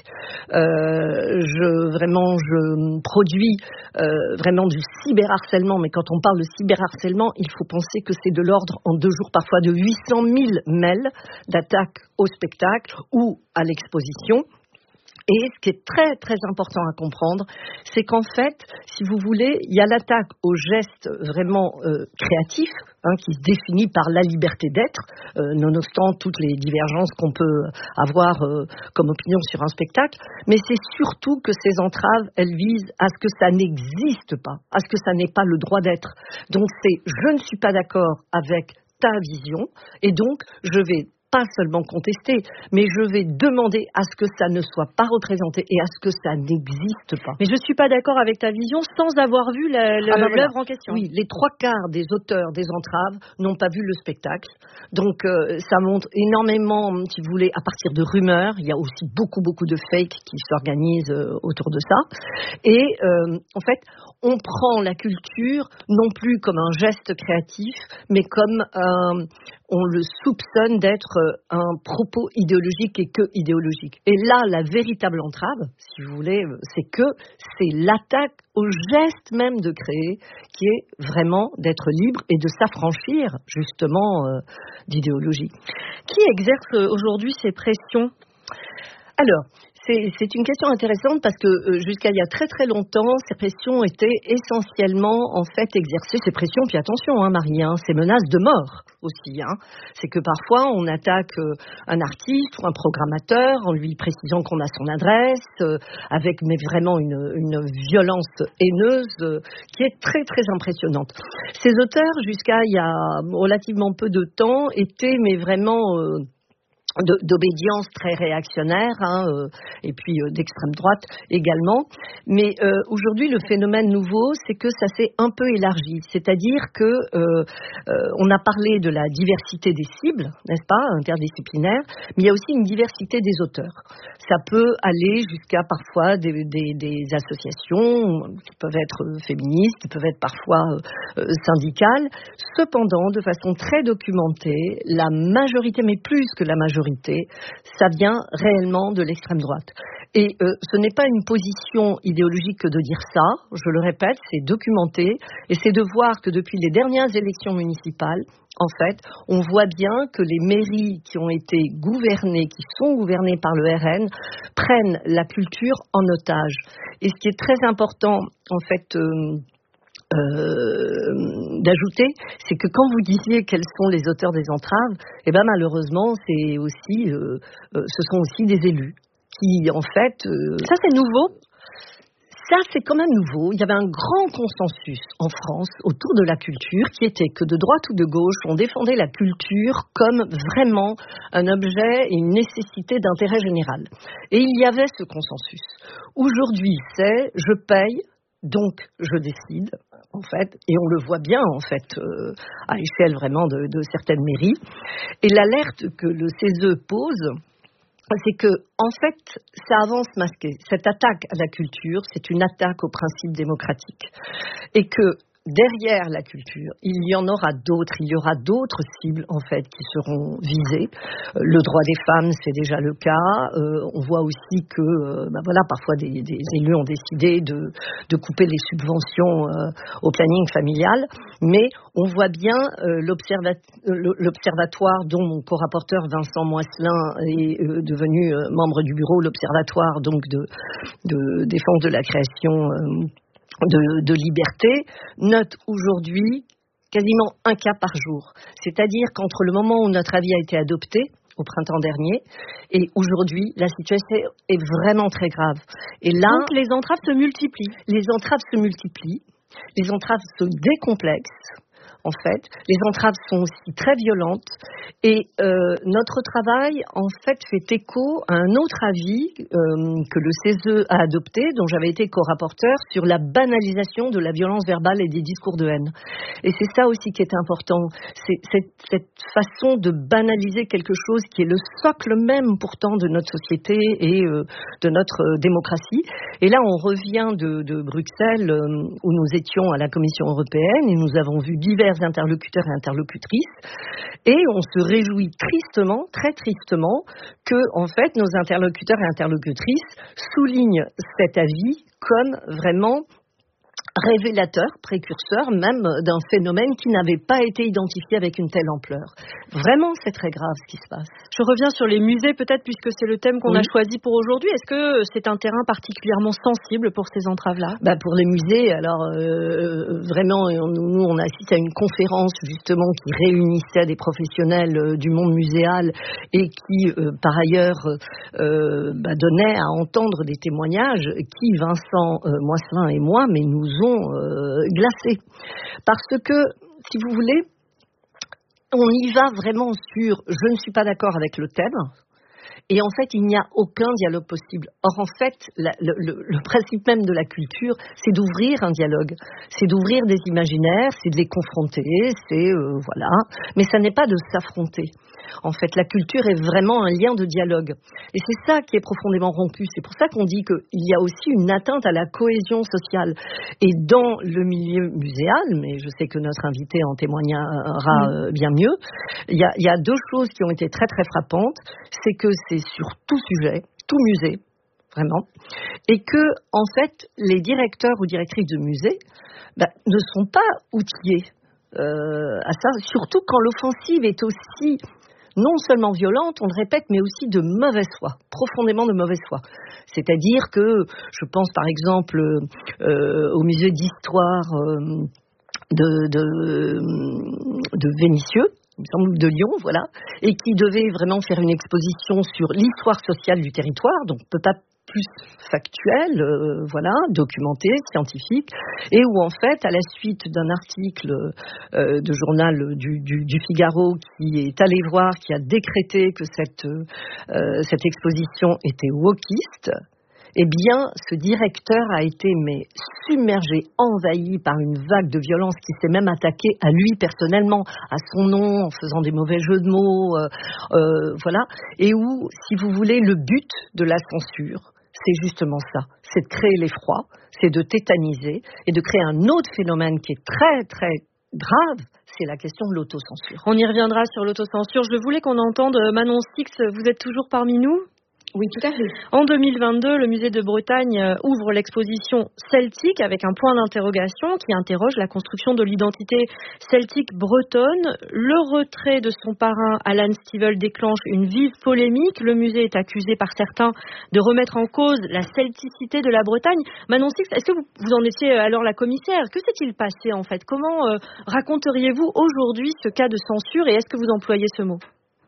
euh, je, vraiment, je produis euh, vraiment du cyberharcèlement, mais quand on parle de cyberharcèlement, il faut penser que c'est de l'ordre, en deux jours, parfois de huit cent mille mails d'attaque au spectacle ou à l'exposition. Et ce qui est très très important à comprendre, c'est qu'en fait, si vous voulez, il y a l'attaque au geste vraiment euh, créatif, hein, qui se définit par la liberté d'être, euh, nonobstant toutes les divergences qu'on peut avoir euh, comme opinion sur un spectacle, mais c'est surtout que ces entraves, elles visent à ce que ça n'existe pas, à ce que ça n'ait pas le droit d'être. Donc c'est, je ne suis pas d'accord avec ta vision, et donc je vais pas seulement contester, mais je vais demander à ce que ça ne soit pas représenté et à ce que ça n'existe pas. Mais je ne suis pas d'accord avec ta vision sans avoir vu la, la, ah ben l'œuvre voilà. en question. Oui, les trois quarts des auteurs des entraves n'ont pas vu le spectacle. Donc euh, ça montre énormément, si vous voulez, à partir de rumeurs. Il y a aussi beaucoup, beaucoup de fakes qui s'organisent euh, autour de ça. Et euh, en fait, on prend la culture non plus comme un geste créatif, mais comme euh, on le soupçonne d'être un propos idéologique et que idéologique. Et là, la véritable entrave, si vous voulez, c'est que c'est l'attaque au geste même de créer, qui est vraiment d'être libre et de s'affranchir justement euh, d'idéologie. Qui exerce aujourd'hui ces pressions ? Alors, C'est, c'est une question intéressante parce que euh, jusqu'à il y a très très longtemps, ces pressions étaient essentiellement en fait exercées, ces pressions, puis attention hein, Marie, hein, ces menaces de mort aussi. Hein. C'est que parfois on attaque euh, un artiste ou un programmateur en lui précisant qu'on a son adresse, euh, avec mais vraiment une, une violence haineuse euh, qui est très très impressionnante. Ces auteurs, jusqu'à il y a relativement peu de temps, étaient mais vraiment... Euh, De, d'obédience très réactionnaire hein, euh, et puis euh, d'extrême droite également. Mais euh, aujourd'hui, le phénomène nouveau, c'est que ça s'est un peu élargi. C'est-à-dire que euh, euh, on a parlé de la diversité des cibles, n'est-ce pas, interdisciplinaire, mais il y a aussi une diversité des auteurs. Ça peut aller jusqu'à parfois des, des, des associations qui peuvent être féministes, qui peuvent être parfois euh, syndicales. Cependant, de façon très documentée, la majorité, mais plus que la majorité, ça vient réellement de l'extrême droite. Et euh, ce n'est pas une position idéologique que de dire ça, je le répète, c'est documenté, et c'est de voir que depuis les dernières élections municipales, en fait, on voit bien que les mairies qui ont été gouvernées, qui sont gouvernées par le R N, prennent la culture en otage. Et ce qui est très important, en fait, euh, euh, d'ajouter, c'est que quand vous disiez quels sont les auteurs des entraves, eh ben malheureusement, c'est aussi, euh, euh, ce sont aussi des élus qui, en fait, euh, ça c'est nouveau. Ça, c'est quand même nouveau. Il y avait un grand consensus en France autour de la culture qui était que de droite ou de gauche, on défendait la culture comme vraiment un objet et une nécessité d'intérêt général. Et il y avait ce consensus. Aujourd'hui, c'est je paye, donc je décide, en fait, et on le voit bien, en fait, euh, à l'échelle vraiment de, de certaines mairies. Et l'alerte que le C E S pose, c'est que, en fait, ça avance masqué. Cette attaque à la culture, c'est une attaque aux principes démocratiques. Et que, derrière la culture, il y en aura d'autres, il y aura d'autres cibles, en fait, qui seront visées. Euh, le droit des femmes, c'est déjà le cas. Euh, on voit aussi que, euh, ben voilà, parfois des, des élus ont décidé de, de couper les subventions euh, au planning familial. Mais on voit bien euh, l'observa- l'observatoire dont mon co-rapporteur Vincent Moisselin est euh, devenu euh, membre du bureau, l'observatoire donc de, de défense de la création euh, De, de liberté, note aujourd'hui quasiment un cas par jour. C'est-à-dire qu'entre le moment où notre avis a été adopté, au printemps dernier, et aujourd'hui, la situation est vraiment très grave. Et là, donc les entraves se multiplient. Les entraves se multiplient, les entraves se décomplexent. En fait, les entraves sont aussi très violentes et euh, notre travail, en fait, fait écho à un autre avis euh, que le C E S a adopté, dont j'avais été co-rapporteur, sur la banalisation de la violence verbale et des discours de haine. Et c'est ça aussi qui est important, c'est cette, cette façon de banaliser quelque chose qui est le socle même pourtant de notre société et euh, de notre euh, démocratie. Et là, on revient de, de Bruxelles, euh, où nous étions à la Commission européenne, et nous avons vu divers interlocuteurs et interlocutrices, et on se réjouit tristement, très tristement, que en fait nos interlocuteurs et interlocutrices soulignent cet avis comme vraiment révélateur, précurseur même d'un phénomène qui n'avait pas été identifié avec une telle ampleur. Vraiment, c'est très grave ce qui se passe. Je reviens sur les musées peut-être, puisque c'est le thème qu'on oui. a choisi pour aujourd'hui. Est-ce que c'est un terrain particulièrement sensible pour ces entraves-là ? Bah pour les musées, alors euh, vraiment, nous on assiste à une conférence justement qui réunissait des professionnels euh, du monde muséal et qui euh, par ailleurs euh, bah, donnait à entendre des témoignages qui, Vincent euh, Moisselin et moi, mais nous ont Euh, glacé. Parce que, si vous voulez, on y va vraiment sur « je ne suis pas d'accord avec le thème ». Et en fait, il n'y a aucun dialogue possible. Or, en fait, la, le, le, le principe même de la culture, c'est d'ouvrir un dialogue. C'est d'ouvrir des imaginaires, c'est de les confronter, c'est... Euh, voilà. Mais ça n'est pas de s'affronter. En fait, la culture est vraiment un lien de dialogue. Et c'est ça qui est profondément rompu. C'est pour ça qu'on dit qu'il y a aussi une atteinte à la cohésion sociale. Et dans le milieu muséal, mais je sais que notre invité en témoignera euh, bien mieux, il y a, il y a deux choses qui ont été très très frappantes. C'est que c'est sur tout sujet, tout musée, vraiment, et que, en fait, les directeurs ou directrices de musées bah, ne sont pas outillés euh, à ça, surtout quand l'offensive est aussi non seulement violente, on le répète, mais aussi de mauvaise foi, profondément de mauvaise foi. C'est-à-dire que, je pense par exemple euh, au musée d'histoire euh, de, de, de Vénissieux, il me semble, de Lyon, voilà, et qui devait vraiment faire une exposition sur l'histoire sociale du territoire, donc peut-être plus factuel, euh, voilà, documenté, scientifique, et où en fait, à la suite d'un article euh, de journal du, du, du Figaro qui est allé voir, qui a décrété que cette, euh, cette exposition était wokiste, eh bien, ce directeur a été mais submergé, envahi par une vague de violence qui s'est même attaquée à lui personnellement, à son nom, en faisant des mauvais jeux de mots, euh, euh, voilà, et où, si vous voulez, le but de la censure, c'est justement ça, c'est de créer l'effroi, c'est de tétaniser et de créer un autre phénomène qui est très très grave, c'est la question de l'autocensure. On y reviendra sur l'autocensure. Je voulais qu'on entende Manon Six, vous êtes toujours parmi nous ? Oui, tout à fait. En deux mille vingt-deux, le musée de Bretagne ouvre l'exposition celtique avec un point d'interrogation qui interroge la construction de l'identité celtique bretonne. Le retrait de son parrain Alan Stivell déclenche une vive polémique. Le musée est accusé par certains de remettre en cause la celticité de la Bretagne. Manon Six, est-ce que vous, vous en étiez alors la commissaire ? Que s'est-il passé en fait ? Comment euh, raconteriez-vous aujourd'hui ce cas de censure et est-ce que vous employez ce mot ?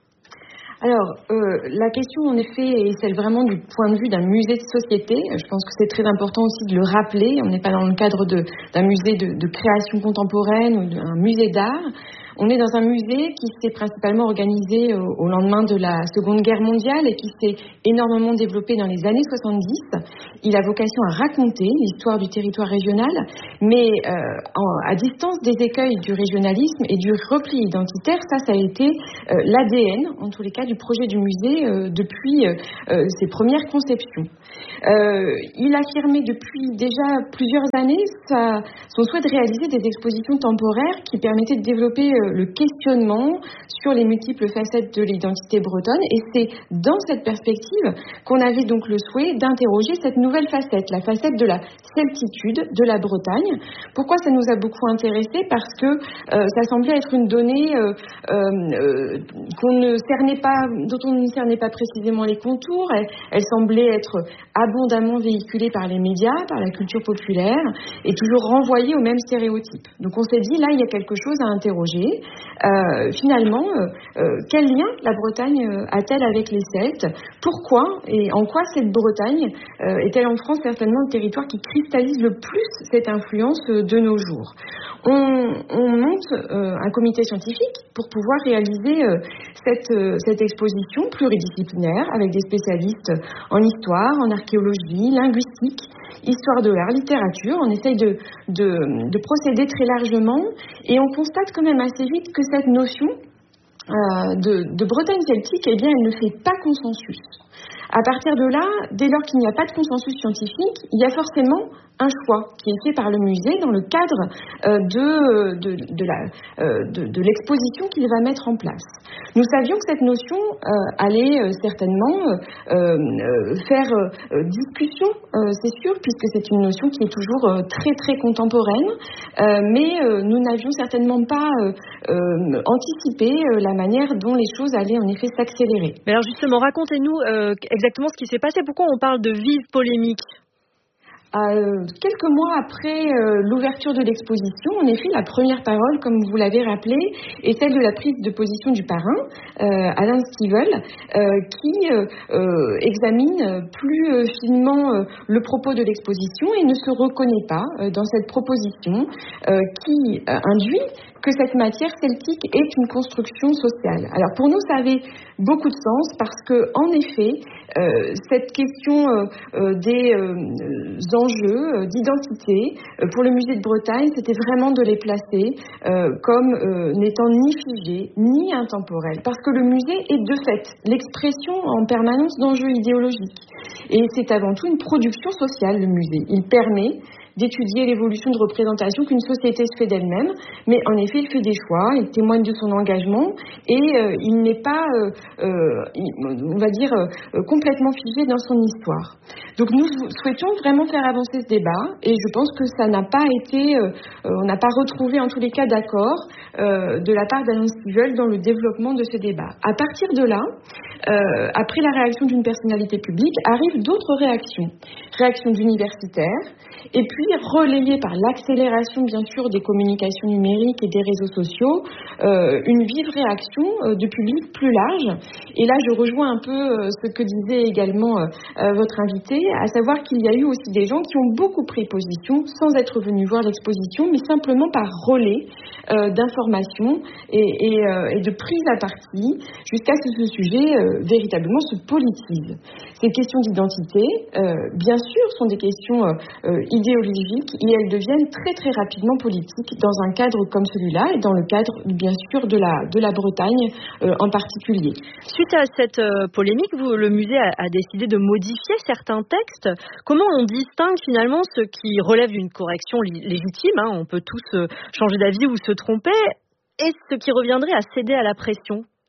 Alors, euh, la question, en effet, est celle vraiment du point de vue d'un musée de société. Je pense que c'est très important aussi de le rappeler. On n'est pas dans le cadre de, d'un musée de, de création contemporaine ou d'un musée d'art. On est dans un musée qui s'est principalement organisé au, au lendemain de la Seconde Guerre mondiale et qui s'est énormément développé dans les années soixante-dix. Il a vocation à raconter l'histoire du territoire régional, mais euh, en, à distance des écueils du régionalisme et du repli identitaire. Ça, ça a été euh, l'A D N, en tous les cas, du projet du musée euh, depuis euh, ses premières conceptions. Euh, il affirmait depuis déjà plusieurs années sa, son souhait de réaliser des expositions temporaires qui permettaient de développer euh, le questionnement sur les multiples facettes de l'identité bretonne. Et c'est dans cette perspective qu'on avait donc le souhait d'interroger cette nouvelle facette, la facette de la celtitude de la Bretagne. Pourquoi ça nous a beaucoup intéressés ? Parce que euh, ça semblait être une donnée euh, euh, qu'on ne cernait pas, dont on ne cernait pas précisément les contours. Elle, elle semblait être abondamment véhiculée par les médias, par la culture populaire, et toujours renvoyée aux mêmes stéréotypes. Donc on s'est dit, là, il y a quelque chose à interroger. Euh, finalement, euh, euh, quel lien la Bretagne euh, a-t-elle avec les Celtes ? Pourquoi et en quoi cette Bretagne euh, est-elle en France certainement le territoire qui cristallise le plus cette influence euh, de nos jours ? On, on monte euh, un comité scientifique pour pouvoir réaliser euh, cette, euh, cette exposition pluridisciplinaire avec des spécialistes en histoire, en archéologie, linguistique, histoire de l'art, littérature. On essaye de, de, de procéder très largement et on constate quand même assez vite que cette notion euh, de, de Bretagne celtique, eh bien, elle ne fait pas consensus. À partir de là, dès lors qu'il n'y a pas de consensus scientifique, il y a forcément un choix qui est fait par le musée dans le cadre euh, de, de, de, la, euh, de, de l'exposition qu'il va mettre en place. Nous savions que cette notion euh, allait euh, certainement euh, euh, faire euh, discussion, euh, c'est sûr, puisque c'est une notion qui est toujours euh, très très contemporaine, euh, mais euh, nous n'avions certainement pas euh, euh, anticipé euh, la manière dont les choses allaient en effet s'accélérer. Mais alors justement, racontez-nous euh, exactement ce qui s'est passé. Pourquoi on parle de vive polémique ? Euh, quelques mois après euh, l'ouverture de l'exposition, en effet, la première parole, comme vous l'avez rappelé, est celle de la prise de position du parrain, euh, Alan Stivell, euh, qui euh, euh, examine plus euh, finement euh, le propos de l'exposition et ne se reconnaît pas euh, dans cette proposition euh, qui euh, induit que cette matière celtique est une construction sociale. Alors pour nous, ça avait beaucoup de sens parce que, en effet, euh, cette question euh, euh, des euh, enjeux euh, d'identité euh, pour le musée de Bretagne, c'était vraiment de les placer euh, comme euh, n'étant ni figés ni intemporels, parce que le musée est de fait l'expression en permanence d'enjeux idéologiques. Et c'est avant tout une production sociale, le musée. Il permet d'étudier l'évolution de représentation qu'une société se fait d'elle-même, mais en effet, il fait des choix, il témoigne de son engagement et euh, il n'est pas, euh, euh, on va dire, euh, complètement figé dans son histoire. Donc nous souhaitions vraiment faire avancer ce débat et je pense que ça n'a pas été, euh, on n'a pas retrouvé en tous les cas d'accord euh, de la part d'Alan Stivell dans le développement de ce débat. À partir de là, euh, après la réaction d'une personnalité publique, arrivent d'autres réactions. Réactions d'universitaires, et puis relayées par l'accélération bien sûr des communications numériques et des réseaux sociaux, euh, une vive réaction euh, de public plus large. Et là je rejoins un peu euh, ce que disait également euh, votre invité, à savoir qu'il y a eu aussi des gens qui ont beaucoup pris position sans être venus voir l'exposition, mais simplement par relais euh, d'informations et, et, euh, et de prise à partie, jusqu'à ce que ce sujet euh, véritablement se politise. Ces questions d'identité, euh, bien sûr, sont des questions euh, idéologiques et elles deviennent très très rapidement politiques dans un cadre comme celui-là et dans le cadre bien sûr de la, de la Bretagne euh, en particulier. Suite à cette euh, polémique, vous, le musée a, a décidé de modifier certains textes. Comment on distingue finalement ce qui relève d'une correction li- légitime, hein, on peut tous euh, changer d'avis ou se tromper, et ce qui reviendrait à céder à la pression ?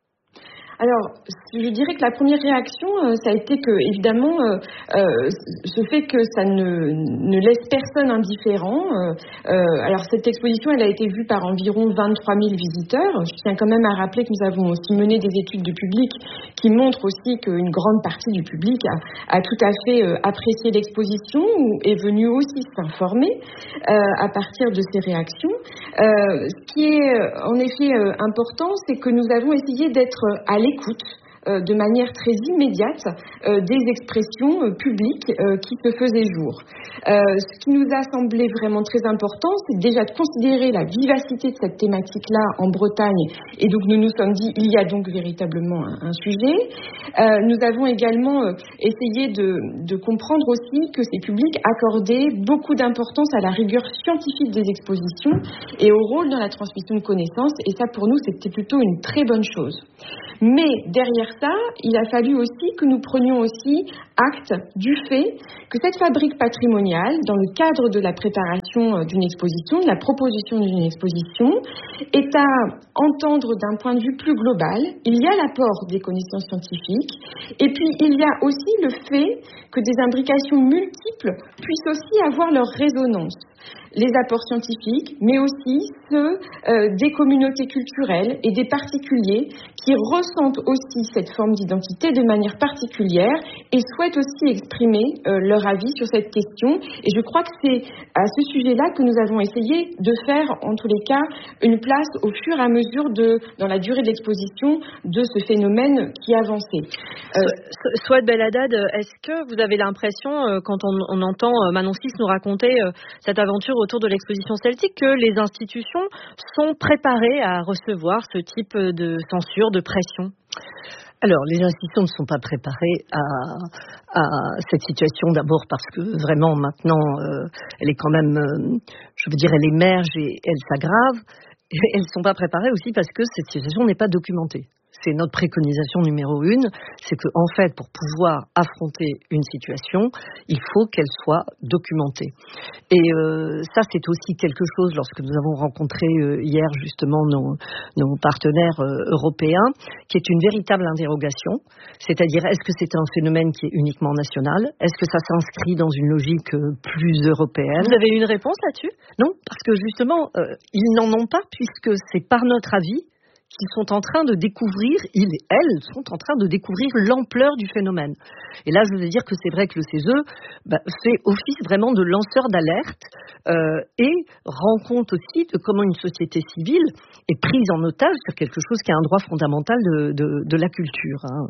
Alors, je dirais que la première réaction, euh, ça a été que, évidemment, euh, euh, ce fait que ça ne, ne laisse personne indifférent. Euh, euh, alors, cette exposition, elle a été vue par environ vingt-trois mille visiteurs. Je tiens quand même à rappeler que nous avons aussi mené des études de public qui montrent aussi qu'une grande partie du public a, a tout à fait euh, apprécié l'exposition ou est venu aussi s'informer euh, à partir de ces réactions. Euh, ce qui est en effet euh, important, c'est que nous avons essayé d'être à l'écoute écoute euh, de manière très immédiate euh, des expressions euh, publiques euh, qui se faisaient jour. Euh, ce qui nous a semblé vraiment très important, c'est déjà de considérer la vivacité de cette thématique-là en Bretagne. Et donc nous nous sommes dit, il y a donc véritablement un, un sujet. Euh, nous avons également euh, essayé de, de comprendre aussi que ces publics accordaient beaucoup d'importance à la rigueur scientifique des expositions et au rôle dans la transmission de connaissances. Et ça, pour nous, c'était plutôt une très bonne chose. Mais derrière ça, il a fallu aussi que nous prenions aussi acte du fait que cette fabrique patrimoniale, dans le cadre de la préparation d'une exposition, de la proposition d'une exposition, est à entendre d'un point de vue plus global. Il y a l'apport des connaissances scientifiques et puis il y a aussi le fait que des imbrications multiples puissent aussi avoir leur résonance. Les apports scientifiques, mais aussi ceux euh, des communautés culturelles et des particuliers qui ressentent aussi cette forme d'identité de manière particulière et souhaitent aussi exprimer euh, leur avis sur cette question. Et je crois que c'est à ce sujet-là que nous avons essayé de faire, en tous les cas, une place au fur et à mesure de, dans la durée de l'exposition, de ce phénomène qui avançait. Euh, Souad Belhaddad, est-ce que vous avez l'impression, euh, quand on, on entend euh, Manon Six nous raconter euh, cette aventure autour de l'exposition celtique, que les institutions sont préparées à recevoir ce type de censure, de pression? Alors, les institutions ne sont pas préparées à, à cette situation, d'abord parce que vraiment maintenant, euh, elle est quand même, euh, je veux dire, elle émerge et elle s'aggrave. Et elles ne sont pas préparées aussi parce que cette situation n'est pas documentée. C'est notre préconisation numéro une, c'est qu'en fait, pour pouvoir affronter une situation, il faut qu'elle soit documentée. Et euh, ça, c'est aussi quelque chose, lorsque nous avons rencontré euh, hier justement nos, nos partenaires euh, européens, qui est une véritable interrogation. C'est-à-dire, est-ce que c'est un phénomène qui est uniquement national? Est-ce que ça s'inscrit dans une logique euh, plus européenne? Vous avez une réponse là-dessus? Non, parce que justement, euh, ils n'en ont pas, puisque c'est par notre avis qu'ils sont en train de découvrir, ils et elles sont en train de découvrir l'ampleur du phénomène. Et là, je veux dire que c'est vrai que le C E S E bah, fait office vraiment de lanceur d'alerte euh, et rend compte aussi de comment une société civile est prise en otage sur quelque chose qui est un droit fondamental de, de, de la culture. Hein.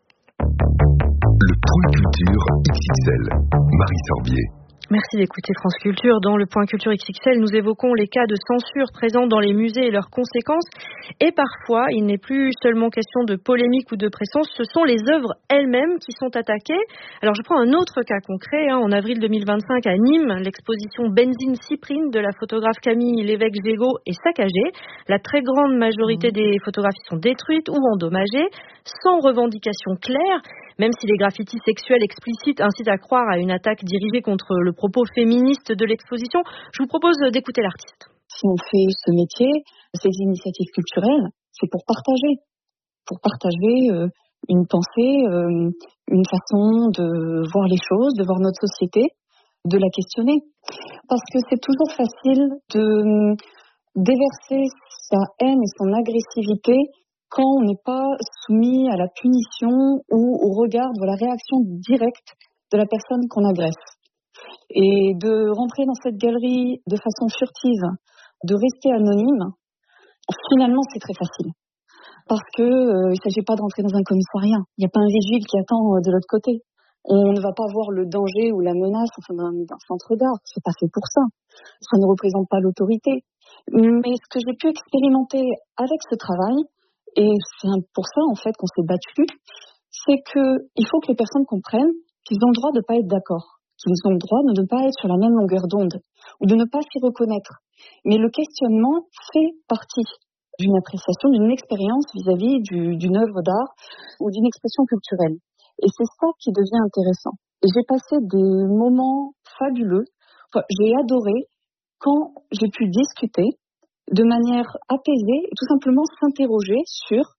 Le Point Culture X X L, Marie Sorbier. Merci d'écouter France Culture. Dans le Point Culture X X L, nous évoquons les cas de censure présents dans les musées et leurs conséquences. Et parfois, il n'est plus seulement question de polémique ou de pression, ce sont les œuvres elles-mêmes qui sont attaquées. Alors, je prends un autre cas concret. Hein. En avril deux mille vingt-cinq, à Nîmes, l'exposition Benzine Cyprine de la photographe Camille Lévesque-Gégaud est saccagée. La très grande majorité mmh. des photographies sont détruites ou endommagées, sans revendication claire. Même si les graffitis sexuels explicites incitent à croire à une attaque dirigée contre le propos féministe de l'exposition, je vous propose d'écouter l'artiste. Si on fait ce métier, ces initiatives culturelles, c'est pour partager, pour partager euh, une pensée, euh, une façon de voir les choses, de voir notre société, de la questionner. Parce que c'est toujours facile de déverser sa haine et son agressivité quand on n'est pas soumis à la punition ou au regard de la réaction directe de la personne qu'on agresse. Et de rentrer dans cette galerie de façon furtive, de rester anonyme, finalement c'est très facile. Parce que euh, il ne s'agit pas de rentrer dans un commissariat. Il n'y a pas un vigile qui attend euh, de l'autre côté. On ne va pas voir le danger ou la menace enfin, d'un, d'un centre d'art. C'est pas fait pour ça. Ça ne représente pas l'autorité. Mais ce que j'ai pu expérimenter avec ce travail, et c'est pour ça, en fait, qu'on s'est battu, c'est qu'il faut que les personnes comprennent qu'ils ont le droit de ne pas être d'accord, qu'ils ont le droit de ne pas être sur la même longueur d'onde, ou de ne pas s'y reconnaître. Mais le questionnement fait partie d'une appréciation, d'une expérience vis-à-vis du, d'une œuvre d'art ou d'une expression culturelle. Et c'est ça qui devient intéressant. Et j'ai passé des moments fabuleux. Enfin, j'ai adoré quand j'ai pu discuter de manière apaisée et tout simplement s'interroger sur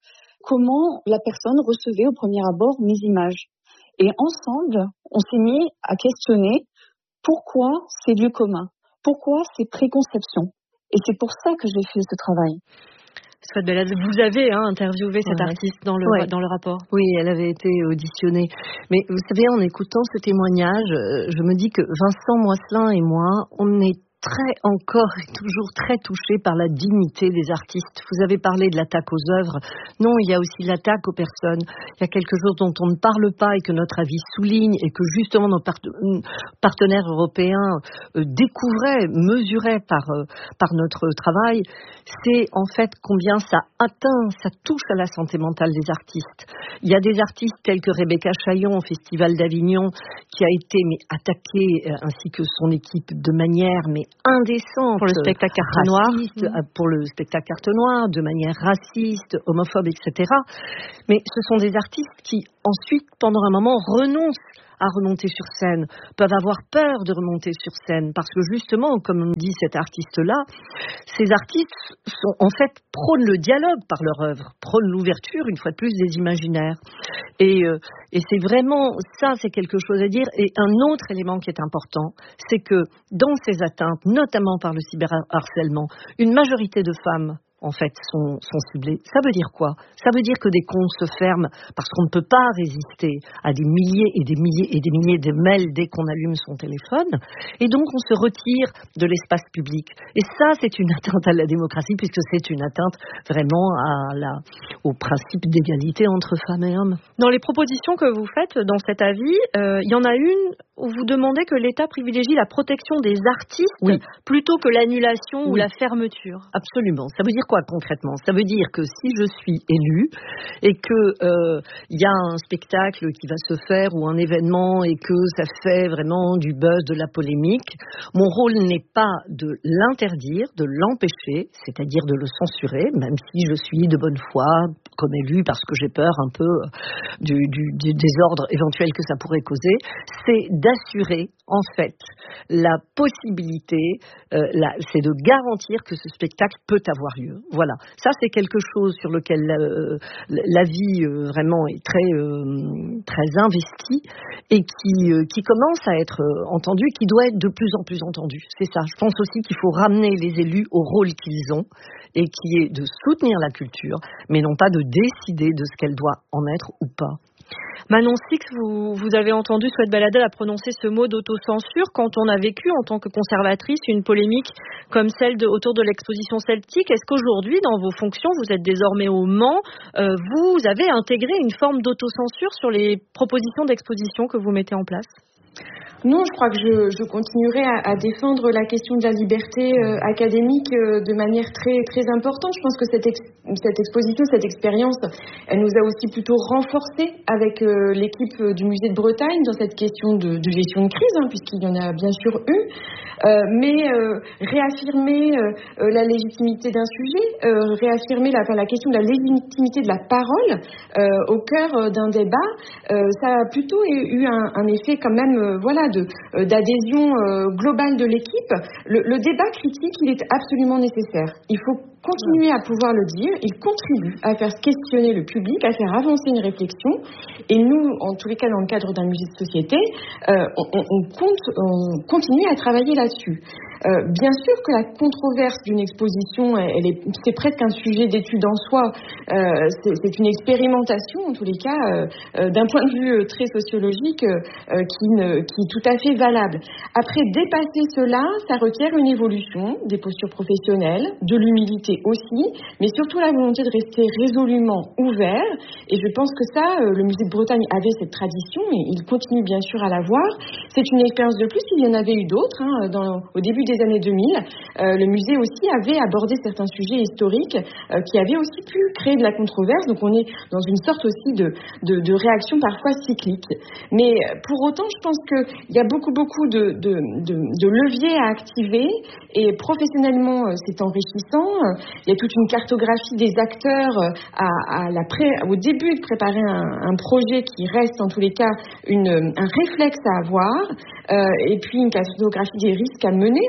comment la personne recevait au premier abord mes images. Et ensemble, on s'est mis à questionner pourquoi ces lieux communs, pourquoi ces préconceptions. Et c'est pour ça que j'ai fait ce travail. Souhaite Belladé, vous avez hein, interviewé cette ouais. artiste dans le, ouais. dans le rapport. Oui, elle avait été auditionnée. Mais vous savez, en écoutant ce témoignage, je me dis que Vincent Moisselin et moi, on est très encore et toujours très touché par la dignité des artistes. Vous avez parlé de l'attaque aux œuvres. Non, il y a aussi l'attaque aux personnes. Il y a quelque chose dont on ne parle pas et que notre avis souligne et que justement nos part- partenaires européens euh, découvraient, mesuraient par, euh, par notre travail. C'est en fait combien ça atteint, ça touche à la santé mentale des artistes. Il y a des artistes tels que Rebecca Chaillon au Festival d'Avignon qui a été mais, attaquée euh, ainsi que son équipe de manière mais indécente pour le spectacle carte noire, mmh. pour le spectacle carte noire, de manière raciste, homophobe, et cetera. Mais ce sont des artistes qui ensuite, pendant un moment, renoncent à remonter sur scène, peuvent avoir peur de remonter sur scène, parce que justement, comme dit cet artiste-là, ces artistes sont en fait prônent le dialogue par leur œuvre, prônent l'ouverture, une fois de plus, des imaginaires. Et, euh, et c'est vraiment, ça c'est quelque chose à dire. Et un autre élément qui est important, c'est que dans ces atteintes, notamment par le cyberharcèlement, une majorité de femmes en fait, sont, sont ciblés. Ça veut dire quoi ? Ça veut dire que des comptes se ferment parce qu'on ne peut pas résister à des milliers et des milliers et des milliers de mails dès qu'on allume son téléphone. Et donc, on se retire de l'espace public. Et ça, c'est une atteinte à la démocratie puisque c'est une atteinte vraiment à la, au principe d'égalité entre femmes et hommes. Dans les propositions que vous faites dans cet avis, euh, il y en a une où vous demandez que l'État privilégie la protection des artistes oui. plutôt que l'annulation oui. ou la fermeture. Absolument. Ça veut dire quoi concrètement ? Ça veut dire que si je suis élue et que il euh, y a un spectacle qui va se faire ou un événement et que ça fait vraiment du buzz, de la polémique, mon rôle n'est pas de l'interdire, de l'empêcher, c'est-à-dire de le censurer, même si je suis de bonne foi comme élue parce que j'ai peur un peu du, du, du désordre éventuel que ça pourrait causer, c'est d'assurer en fait la possibilité, euh, la, c'est de garantir que ce spectacle peut avoir lieu. Voilà, ça c'est quelque chose sur lequel euh, l'avis euh, vraiment est très euh, très investi et qui euh, qui commence à être euh, entendu, qui doit être de plus en plus entendu. C'est ça. Je pense aussi qu'il faut ramener les élus au rôle qu'ils ont et qui est de soutenir la culture, mais non pas de décider de ce qu'elle doit en être ou pas. Manon Six, vous, vous avez entendu Souhaite Belladé a prononcé ce mot d'autocensure quand on a vécu en tant que conservatrice une polémique comme celle de, autour de l'exposition celtique. Est-ce qu'aujourd'hui, dans vos fonctions, vous êtes désormais au Mans, euh, vous avez intégré une forme d'autocensure sur les propositions d'exposition que vous mettez en place ? Non, je crois que je, je continuerai à, à défendre la question de la liberté euh, académique euh, de manière très très importante. Je pense que cette, ex, cette exposition, cette expérience, elle nous a aussi plutôt renforcés avec euh, l'équipe du Musée de Bretagne dans cette question de, de gestion de crise, hein, puisqu'il y en a bien sûr eu. Euh, mais euh, réaffirmer euh, la légitimité d'un sujet, euh, réaffirmer la, enfin, la question de la légitimité de la parole euh, au cœur d'un débat, euh, ça a plutôt eu un, un effet quand même, euh, voilà, de, euh, d'adhésion euh, globale de l'équipe. Le, le débat critique, il est absolument nécessaire. Il faut continuer à pouvoir le dire. Il contribue à faire questionner le public, à faire avancer une réflexion. Et nous, en tous les cas, dans le cadre d'un musée de société, euh, on, on, compte, on continue à travailler là-dessus. Euh, bien sûr que la controverse d'une exposition, elle est, c'est presque un sujet d'étude en soi. Euh, c'est, c'est une expérimentation, en tous les cas, euh, euh, d'un point de vue très sociologique, euh, qui, ne, qui est tout à fait valable. Après, dépasser cela, ça requiert une évolution des postures professionnelles, de l'humilité aussi, mais surtout la volonté de rester résolument ouvert. Et je pense que ça, euh, le Musée de Bretagne avait cette tradition, et il continue bien sûr à l'avoir. C'est une expérience de plus, il y en avait eu d'autres, hein, dans, au début des années deux mille, euh, le musée aussi avait abordé certains sujets historiques euh, qui avaient aussi pu créer de la controverse. Donc on est dans une sorte aussi de, de, de réaction parfois cyclique. Mais pour autant, je pense qu'il y a beaucoup, beaucoup de, de, de, de leviers à activer et professionnellement, euh, c'est enrichissant. Il y a toute une cartographie des acteurs euh, à, à la pré, au début de préparer un, un projet qui reste en tous les cas une, un réflexe à avoir euh, et puis une cartographie des risques à mener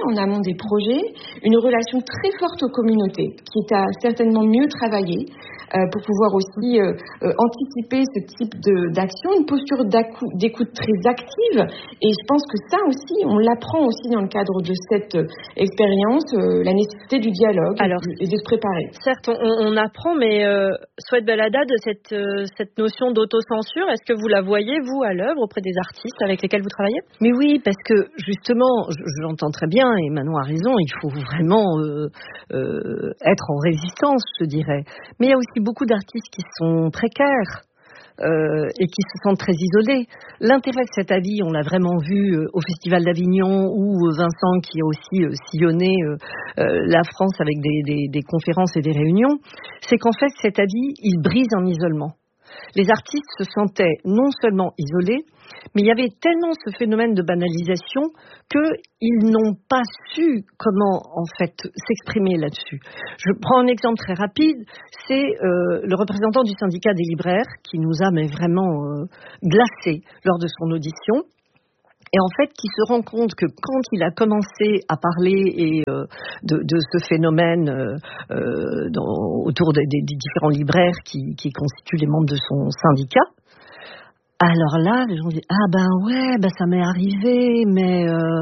en amont des projets, une relation très forte aux communautés, qui est à certainement mieux travailler euh, pour pouvoir aussi euh, euh, anticiper ce type de, d'action, une posture d'écoute très active. Et je pense que ça aussi, on l'apprend aussi dans le cadre de cette euh, expérience, euh, la nécessité du dialogue. Alors, et de se préparer. Certes, on, on apprend, mais euh, Souhaite Belhaddad, cette, euh, cette notion d'autocensure, est-ce que vous la voyez, vous, à l'œuvre, auprès des artistes avec lesquels vous travaillez ? Mais oui, parce que justement, je, je l'entends très bien, et Manon a raison, il faut vraiment euh, euh, être en résistance, je dirais. Mais il y a aussi beaucoup d'artistes qui sont précaires. Euh, et qui se sentent très isolés. L'intérêt de cet avis, on l'a vraiment vu euh, au Festival d'Avignon, où euh, Vincent, qui a aussi euh, sillonné euh, euh, la France avec des, des, des conférences et des réunions, c'est qu'en fait, cet avis, il brise un isolement. Les artistes se sentaient non seulement isolés, mais il y avait tellement ce phénomène de banalisation qu'ils n'ont pas su comment en fait s'exprimer là-dessus. Je prends un exemple très rapide, c'est euh, le représentant du syndicat des libraires qui nous a mais vraiment euh, glacés lors de son audition. Et en fait, qui se rend compte que quand il a commencé à parler et, euh, de, de ce phénomène euh, euh, dans, autour des, des, des différents libraires qui, qui constituent les membres de son syndicat, alors là, les gens disent « Ah ben ouais, ben ça m'est arrivé, mais... Euh,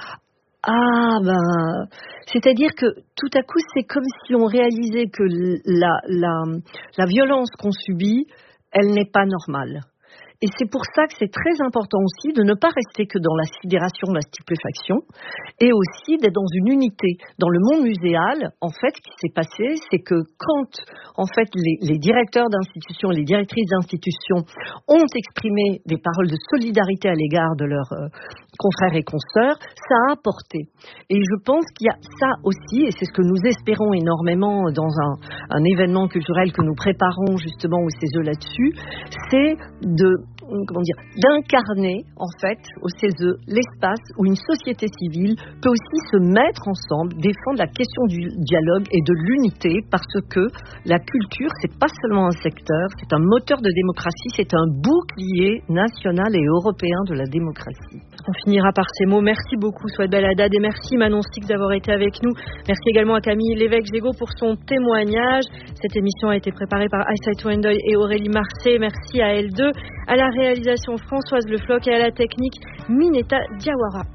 ah ben... » C'est-à-dire que tout à coup, c'est comme si on réalisait que la, la, la violence qu'on subit, elle n'est pas normale. Et c'est pour ça que c'est très important aussi de ne pas rester que dans la sidération, la stupéfaction, et aussi d'être dans une unité. Dans le monde muséal, en fait, ce qui s'est passé, c'est que quand, en fait, les, les directeurs d'institutions, les directrices d'institutions ont exprimé des paroles de solidarité à l'égard de leurs euh, confrères et consoeurs, ça a apporté. Et je pense qu'il y a ça aussi, et c'est ce que nous espérons énormément dans un, un événement culturel que nous préparons justement au C E S E là-dessus, c'est de comment dire, d'incarner en fait au C E S E l'espace où une société civile peut aussi se mettre ensemble, défendre la question du dialogue et de l'unité, parce que la culture, c'est pas seulement un secteur, c'est un moteur de démocratie, c'est un bouclier national et européen de la démocratie. On finira par ces mots. Merci beaucoup Souhaite Belhaddad et merci Manon Six d'avoir été avec nous. Merci également à Camille Lévesque-Gégaud pour son témoignage. Cette émission a été préparée par Aïssatou Endoy et Aurélie Marcet. Merci à elles deux. À la réalisation Françoise Le Floch et à la technique Mineta Diawara.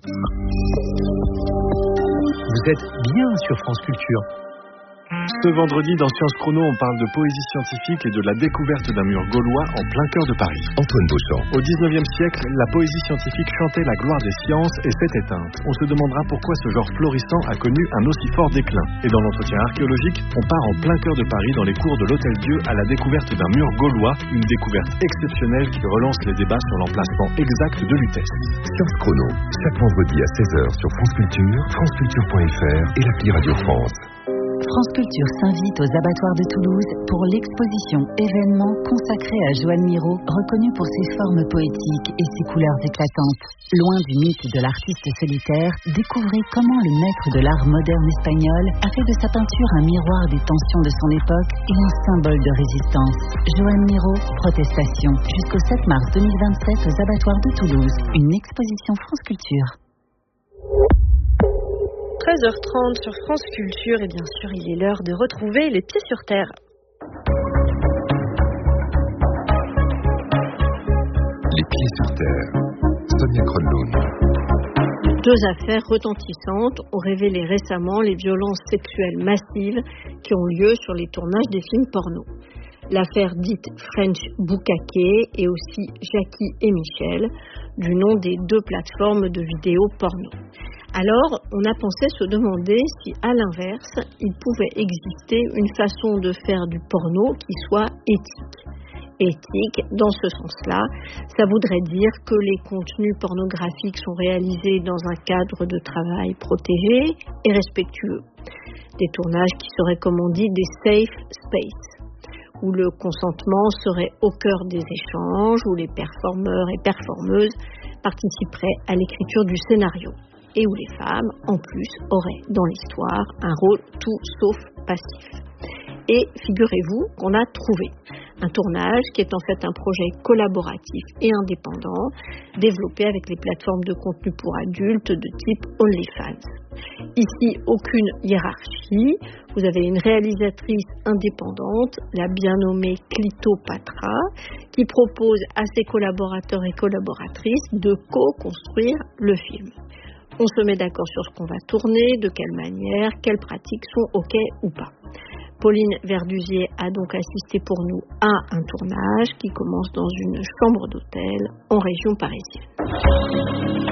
Vous êtes bien sur France Culture. Ce vendredi, dans Sciences Chrono, on parle de poésie scientifique et de la découverte d'un mur gaulois en plein cœur de Paris. Antoine Beauchamp. Au dix-neuvième siècle, la poésie scientifique chantait la gloire des sciences et s'est éteinte. On se demandera pourquoi ce genre florissant a connu un aussi fort déclin. Et dans l'entretien archéologique, on part en plein cœur de Paris dans les cours de l'Hôtel-Dieu à la découverte d'un mur gaulois, une découverte exceptionnelle qui relance les débats sur l'emplacement exact de Lutèce. Sciences Chrono, chaque vendredi à seize heures sur France Culture, franceculture point f r et l'appli Radio France. France Culture s'invite aux abattoirs de Toulouse pour l'exposition événement consacrée à Joan Miró, reconnu pour ses formes poétiques et ses couleurs éclatantes. Loin du mythe de l'artiste solitaire, découvrez comment le maître de l'art moderne espagnol a fait de sa peinture un miroir des tensions de son époque et un symbole de résistance. Joan Miró, Protestation, jusqu'au sept mars deux mille vingt-sept aux abattoirs de Toulouse. Une exposition France Culture. treize heures trente sur France Culture et bien sûr il est l'heure de retrouver les pieds sur terre. Les pieds sur terre. Sonia Kronlund. Deux affaires retentissantes ont révélé récemment les violences sexuelles massives qui ont lieu sur les tournages des films porno. L'affaire dite French Bukkake et aussi Jackie et Michel, du nom des deux plateformes de vidéos porno. Alors, on a pensé se demander si, à l'inverse, il pouvait exister une façon de faire du porno qui soit éthique. Éthique, dans ce sens-là, ça voudrait dire que les contenus pornographiques sont réalisés dans un cadre de travail protégé et respectueux. Des tournages qui seraient, comme on dit, des safe spaces, où le consentement serait au cœur des échanges, où les performeurs et performeuses participeraient à l'écriture du scénario, et où les femmes, en plus, auraient dans l'histoire un rôle tout sauf passif. Et figurez-vous qu'on a trouvé. Un tournage qui est en fait un projet collaboratif et indépendant développé avec les plateformes de contenu pour adultes de type OnlyFans. Ici, aucune hiérarchie. Vous avez une réalisatrice indépendante, la bien nommée Clito Patra, qui propose à ses collaborateurs et collaboratrices de co-construire le film. On se met d'accord sur ce qu'on va tourner, de quelle manière, quelles pratiques sont OK ou pas. Pauline Verdusier a donc assisté pour nous à un tournage qui commence dans une chambre d'hôtel en région parisienne.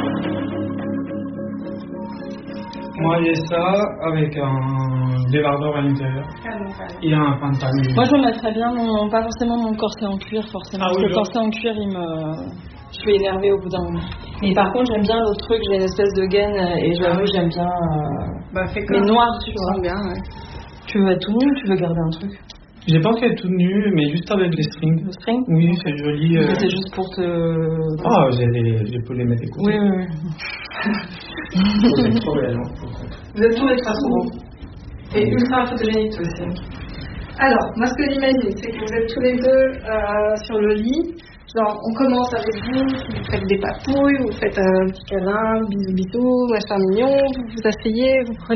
Moi, j'ai ça avec un débardeur à l'intérieur et un pantalon. Moi, je me mettrais bien, mon, pas forcément mon corset en cuir, forcément. Ah, parce oui, que le corset en cuir, il me, je suis énervée au bout d'un moment. Mais par contre, j'aime bien l'autre truc, j'ai une espèce de gaine et j'avoue, j'aime bien. Euh, bah, fais mais noir, tu vois. Bien, ouais. Tu veux être tout nu ou tu veux garder un truc? J'ai pensé être tout nu, mais juste avec les strings. Le string? Oui, c'est joli. Euh... C'est juste pour te... Ah, j'ai, les, j'ai pu les mettre écouter. Oui, oui, oui. Vous êtes trop belle, hein. Vous êtes tous ultra beaux. Et ultra photogénique aussi. Alors, moi ce que j'imagine, c'est que vous êtes tous les deux euh, sur le lit. Genre, on commence avec vous, vous faites des papouilles, vous faites un petit câlin, bisous bisous, machin mignon, vous vous asseyez, vous prenez